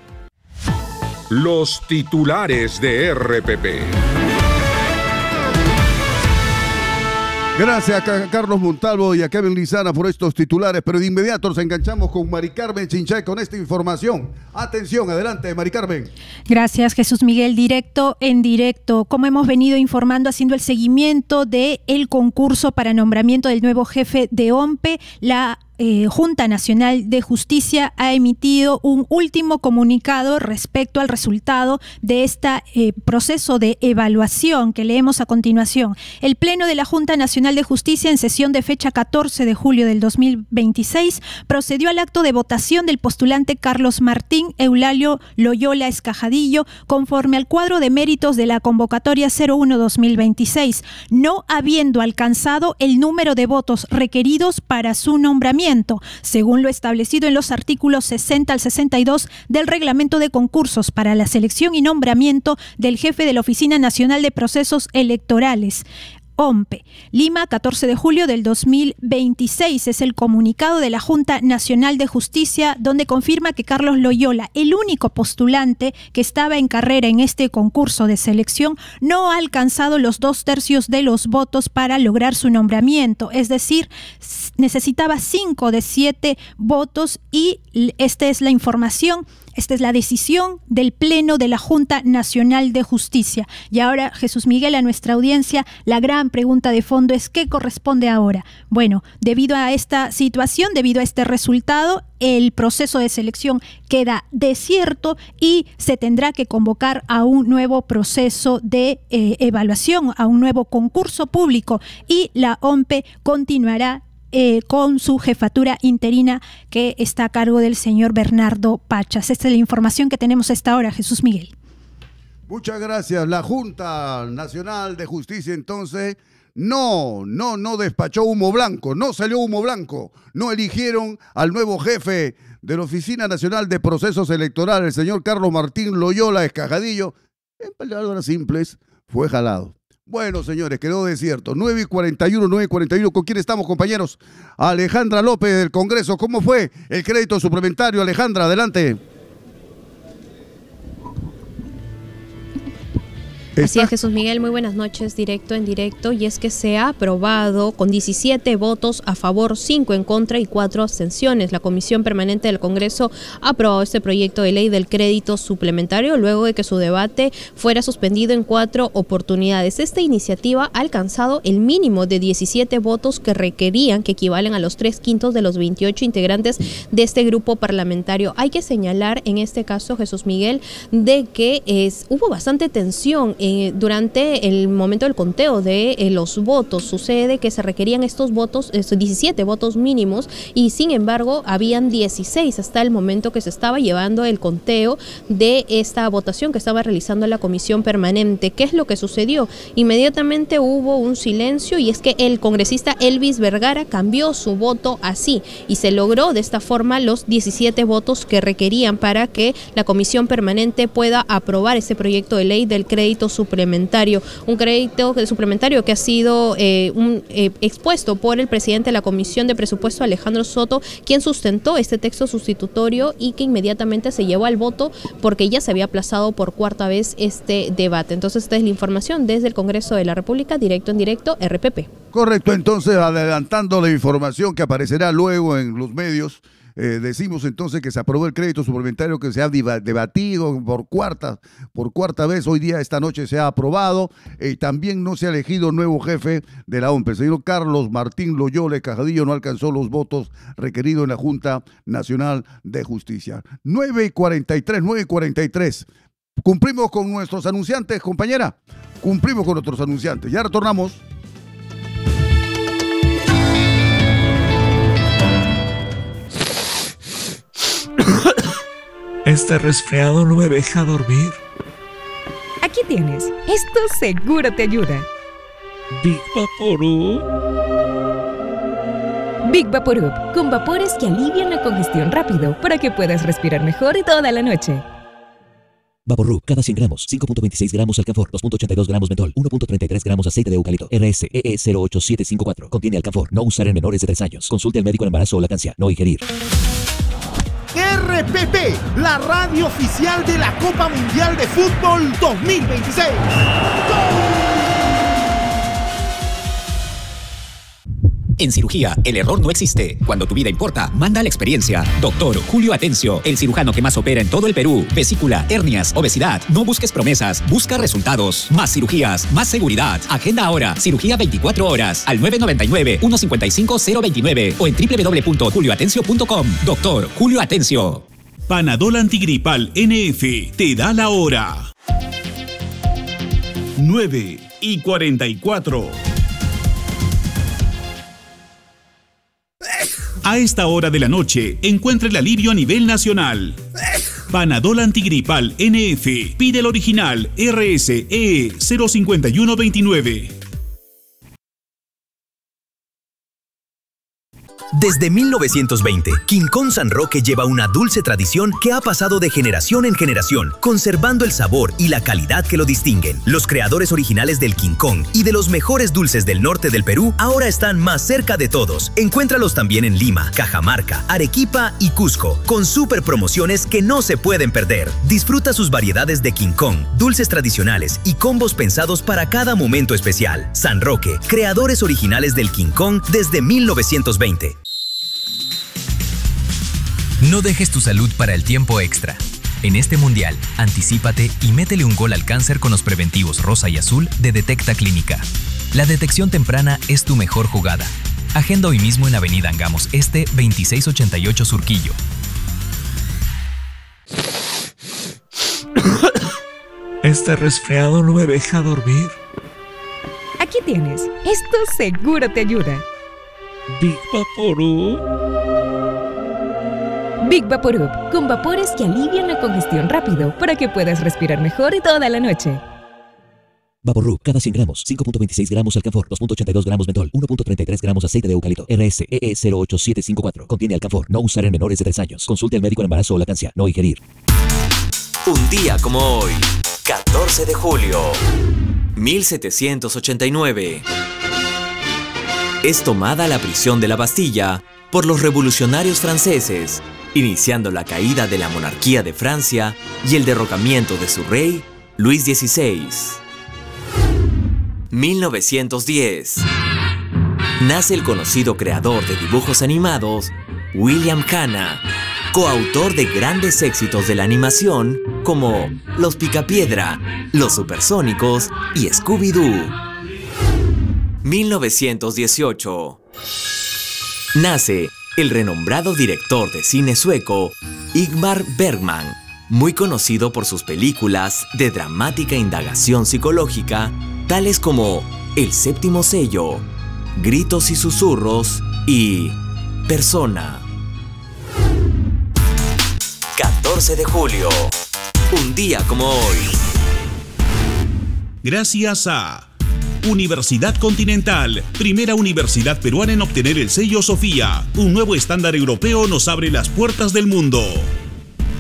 Los titulares de R P P. Gracias a Carlos Montalvo y a Kevin Lizana por estos titulares, pero de inmediato nos enganchamos con Mari Carmen Chinchay con esta información. Atención, adelante, Mari Carmen. Gracias, Jesús Miguel. Directo en directo, como hemos venido informando, haciendo el seguimiento del concurso para nombramiento del nuevo jefe de O M P E, la Eh, Junta Nacional de Justicia ha emitido un último comunicado respecto al resultado de este eh, proceso de evaluación que leemos a continuación. El Pleno de la Junta Nacional de Justicia, en sesión de fecha catorce de julio del dos mil veintiséis, procedió al acto de votación del postulante Carlos Martín Eulalio Loyola Escajadillo, conforme al cuadro de méritos de la convocatoria cero uno dos mil veintiséis, no habiendo alcanzado el número de votos requeridos para su nombramiento, según lo establecido en los artículos sesenta al sesenta y dos del Reglamento de Concursos para la Selección y Nombramiento del Jefe de la Oficina Nacional de Procesos Electorales. O M P E. Lima, catorce de julio del dos mil veintiséis, es el comunicado de la Junta Nacional de Justicia, donde confirma que Carlos Loyola, el único postulante que estaba en carrera en este concurso de selección, no ha alcanzado los dos tercios de los votos para lograr su nombramiento, es decir, necesitaba cinco de siete votos, y esta es la información. Esta es la decisión del Pleno de la Junta Nacional de Justicia. Y ahora, Jesús Miguel, a nuestra audiencia, la gran pregunta de fondo es: ¿qué corresponde ahora? Bueno, debido a esta situación, debido a este resultado, el proceso de selección queda desierto y se tendrá que convocar a un nuevo proceso de eh, evaluación, a un nuevo concurso público, y la O M P E continuará Eh, con su jefatura interina, que está a cargo del señor Bernardo Pachas. Esta es la información que tenemos a esta hora, Jesús Miguel. Muchas gracias. La Junta Nacional de Justicia, entonces, no, no, no despachó humo blanco, no salió humo blanco, no eligieron al nuevo jefe de la Oficina Nacional de Procesos Electorales, el señor Carlos Martín Loyola Escajadillo. En palabras simples, fue jalado. Bueno, señores, quedó desierto. nueve y cuarenta y uno, nueve y cuarenta y uno. ¿Con quién estamos, compañeros? Alejandra López del Congreso. ¿Cómo fue el crédito suplementario? Alejandra, adelante. Así es, Jesús Miguel, muy buenas noches, directo en directo, y es que se ha aprobado con diecisiete votos a favor, cinco en contra y cuatro abstenciones. La Comisión Permanente del Congreso ha aprobado este proyecto de ley del crédito suplementario luego de que su debate fuera suspendido en cuatro oportunidades. Esta iniciativa ha alcanzado el mínimo de diecisiete votos que requerían, que equivalen a los tres quintos de los veintiocho integrantes de este grupo parlamentario. Hay que señalar en este caso, Jesús Miguel, de que es, hubo bastante tensión en Eh, durante el momento del conteo de eh, los votos. Sucede que se requerían estos votos, estos diecisiete votos mínimos, y sin embargo habían dieciséis hasta el momento que se estaba llevando el conteo de esta votación que estaba realizando la Comisión Permanente. ¿Qué es lo que sucedió? Inmediatamente hubo un silencio, y es que el congresista Elvis Vergara cambió su voto así, y se logró de esta forma los diecisiete votos que requerían para que la Comisión Permanente pueda aprobar este proyecto de ley del crédito suplementario, un crédito suplementario que ha sido eh, un, eh, expuesto por el presidente de la Comisión de Presupuesto, Alejandro Soto, quien sustentó este texto sustitutorio y que inmediatamente se llevó al voto porque ya se había aplazado por cuarta vez este debate. Entonces, esta es la información desde el Congreso de la República, directo en directo, R P P. Correcto, entonces adelantando la información que aparecerá luego en los medios. Eh, decimos entonces que se aprobó el crédito suplementario que se ha debatido por cuarta, por cuarta vez. Hoy día, esta noche, se ha aprobado. Eh, también no se ha elegido nuevo jefe de la O M P. El señor Carlos Martín Loyola Cajadillo no alcanzó los votos requeridos en la Junta Nacional de Justicia. nueve y cuarenta y tres, nueve y cuarenta y tres. Cumplimos con nuestros anunciantes, compañera. Cumplimos con nuestros anunciantes. Ya retornamos. Este resfriado no me deja dormir. Aquí tienes. Esto seguro te ayuda. Big Vaporub. Big Vaporub, con vapores que alivian la congestión rápido para que puedas respirar mejor toda la noche. Vaporub, cada cien gramos, cinco punto veintiséis gramos alcanfor, dos punto ochenta y dos gramos mentol, uno punto treinta y tres gramos aceite de eucalipto, R S E E cero ocho siete cinco cuatro. Contiene alcanfor, no usar en menores de tres años. Consulte al médico en embarazo o lactancia, no ingerir. R P P, la radio oficial de la Copa Mundial de Fútbol dos mil veintiséis. En cirugía, el error no existe. Cuando tu vida importa, manda la experiencia. Doctor Julio Atencio, el cirujano que más opera en todo el Perú. Vesícula, hernias, obesidad. No busques promesas, busca resultados. Más cirugías, más seguridad. Agenda ahora, cirugía veinticuatro horas, al nueve nueve nueve, uno cinco cinco, cero dos nueve o en doble u doble u doble u punto julio atencio punto com. Doctor Julio Atencio. Panadol Antigripal N F te da la hora. nueve y cuarenta y cuatro. A esta hora de la noche, encuentra el alivio a nivel nacional. Panadol Antigripal N F. Pide el original R S E cero cinco uno dos nueve. Desde mil novecientos veinte, Quincón San Roque lleva una dulce tradición que ha pasado de generación en generación, conservando el sabor y la calidad que lo distinguen. Los creadores originales del Quincón y de los mejores dulces del norte del Perú ahora están más cerca de todos. Encuéntralos también en Lima, Cajamarca, Arequipa y Cusco, con super promociones que no se pueden perder. Disfruta sus variedades de Quincón, dulces tradicionales y combos pensados para cada momento especial. San Roque, creadores originales del Quincón desde mil novecientos veinte. No dejes tu salud para el tiempo extra. En este mundial, anticípate y métele un gol al cáncer con los preventivos rosa y azul de Detecta Clínica. La detección temprana es tu mejor jugada. Agenda hoy mismo en Avenida Angamos Este, veintiséis ochenta y ocho Surquillo. Este resfriado no me deja dormir. Aquí tienes. Esto seguro te ayuda. Big Vaporub. Big Vaporub, con vapores que alivian la congestión rápido para que puedas respirar mejor toda la noche. Vaporub, cada cien gramos, cinco punto veintiséis gramos alcanfor, dos punto ochenta y dos gramos mentol, uno punto treinta y tres gramos aceite de eucalipto, R S E E cero ocho siete cinco cuatro. Contiene alcanfor, no usar en menores de tres años. Consulte al médico en embarazo o lactancia, no ingerir. Un día como hoy, catorce de julio, mil setecientos ochenta y nueve. Es tomada la prisión de la Bastilla por los revolucionarios franceses, iniciando la caída de la monarquía de Francia y el derrocamiento de su rey, Luis dieciséis. mil novecientos diez. Nace el conocido creador de dibujos animados, William Hanna, coautor de grandes éxitos de la animación como Los Picapiedra, Los Supersónicos y Scooby-Doo. mil novecientos dieciocho. Nace el renombrado director de cine sueco, Ingmar Bergman, muy conocido por sus películas de dramática indagación psicológica, tales como El Séptimo Sello, Gritos y Susurros y Persona. catorce de julio, un día como hoy. Gracias a Universidad Continental, primera universidad peruana en obtener el sello Sofía. Un nuevo estándar europeo nos abre las puertas del mundo.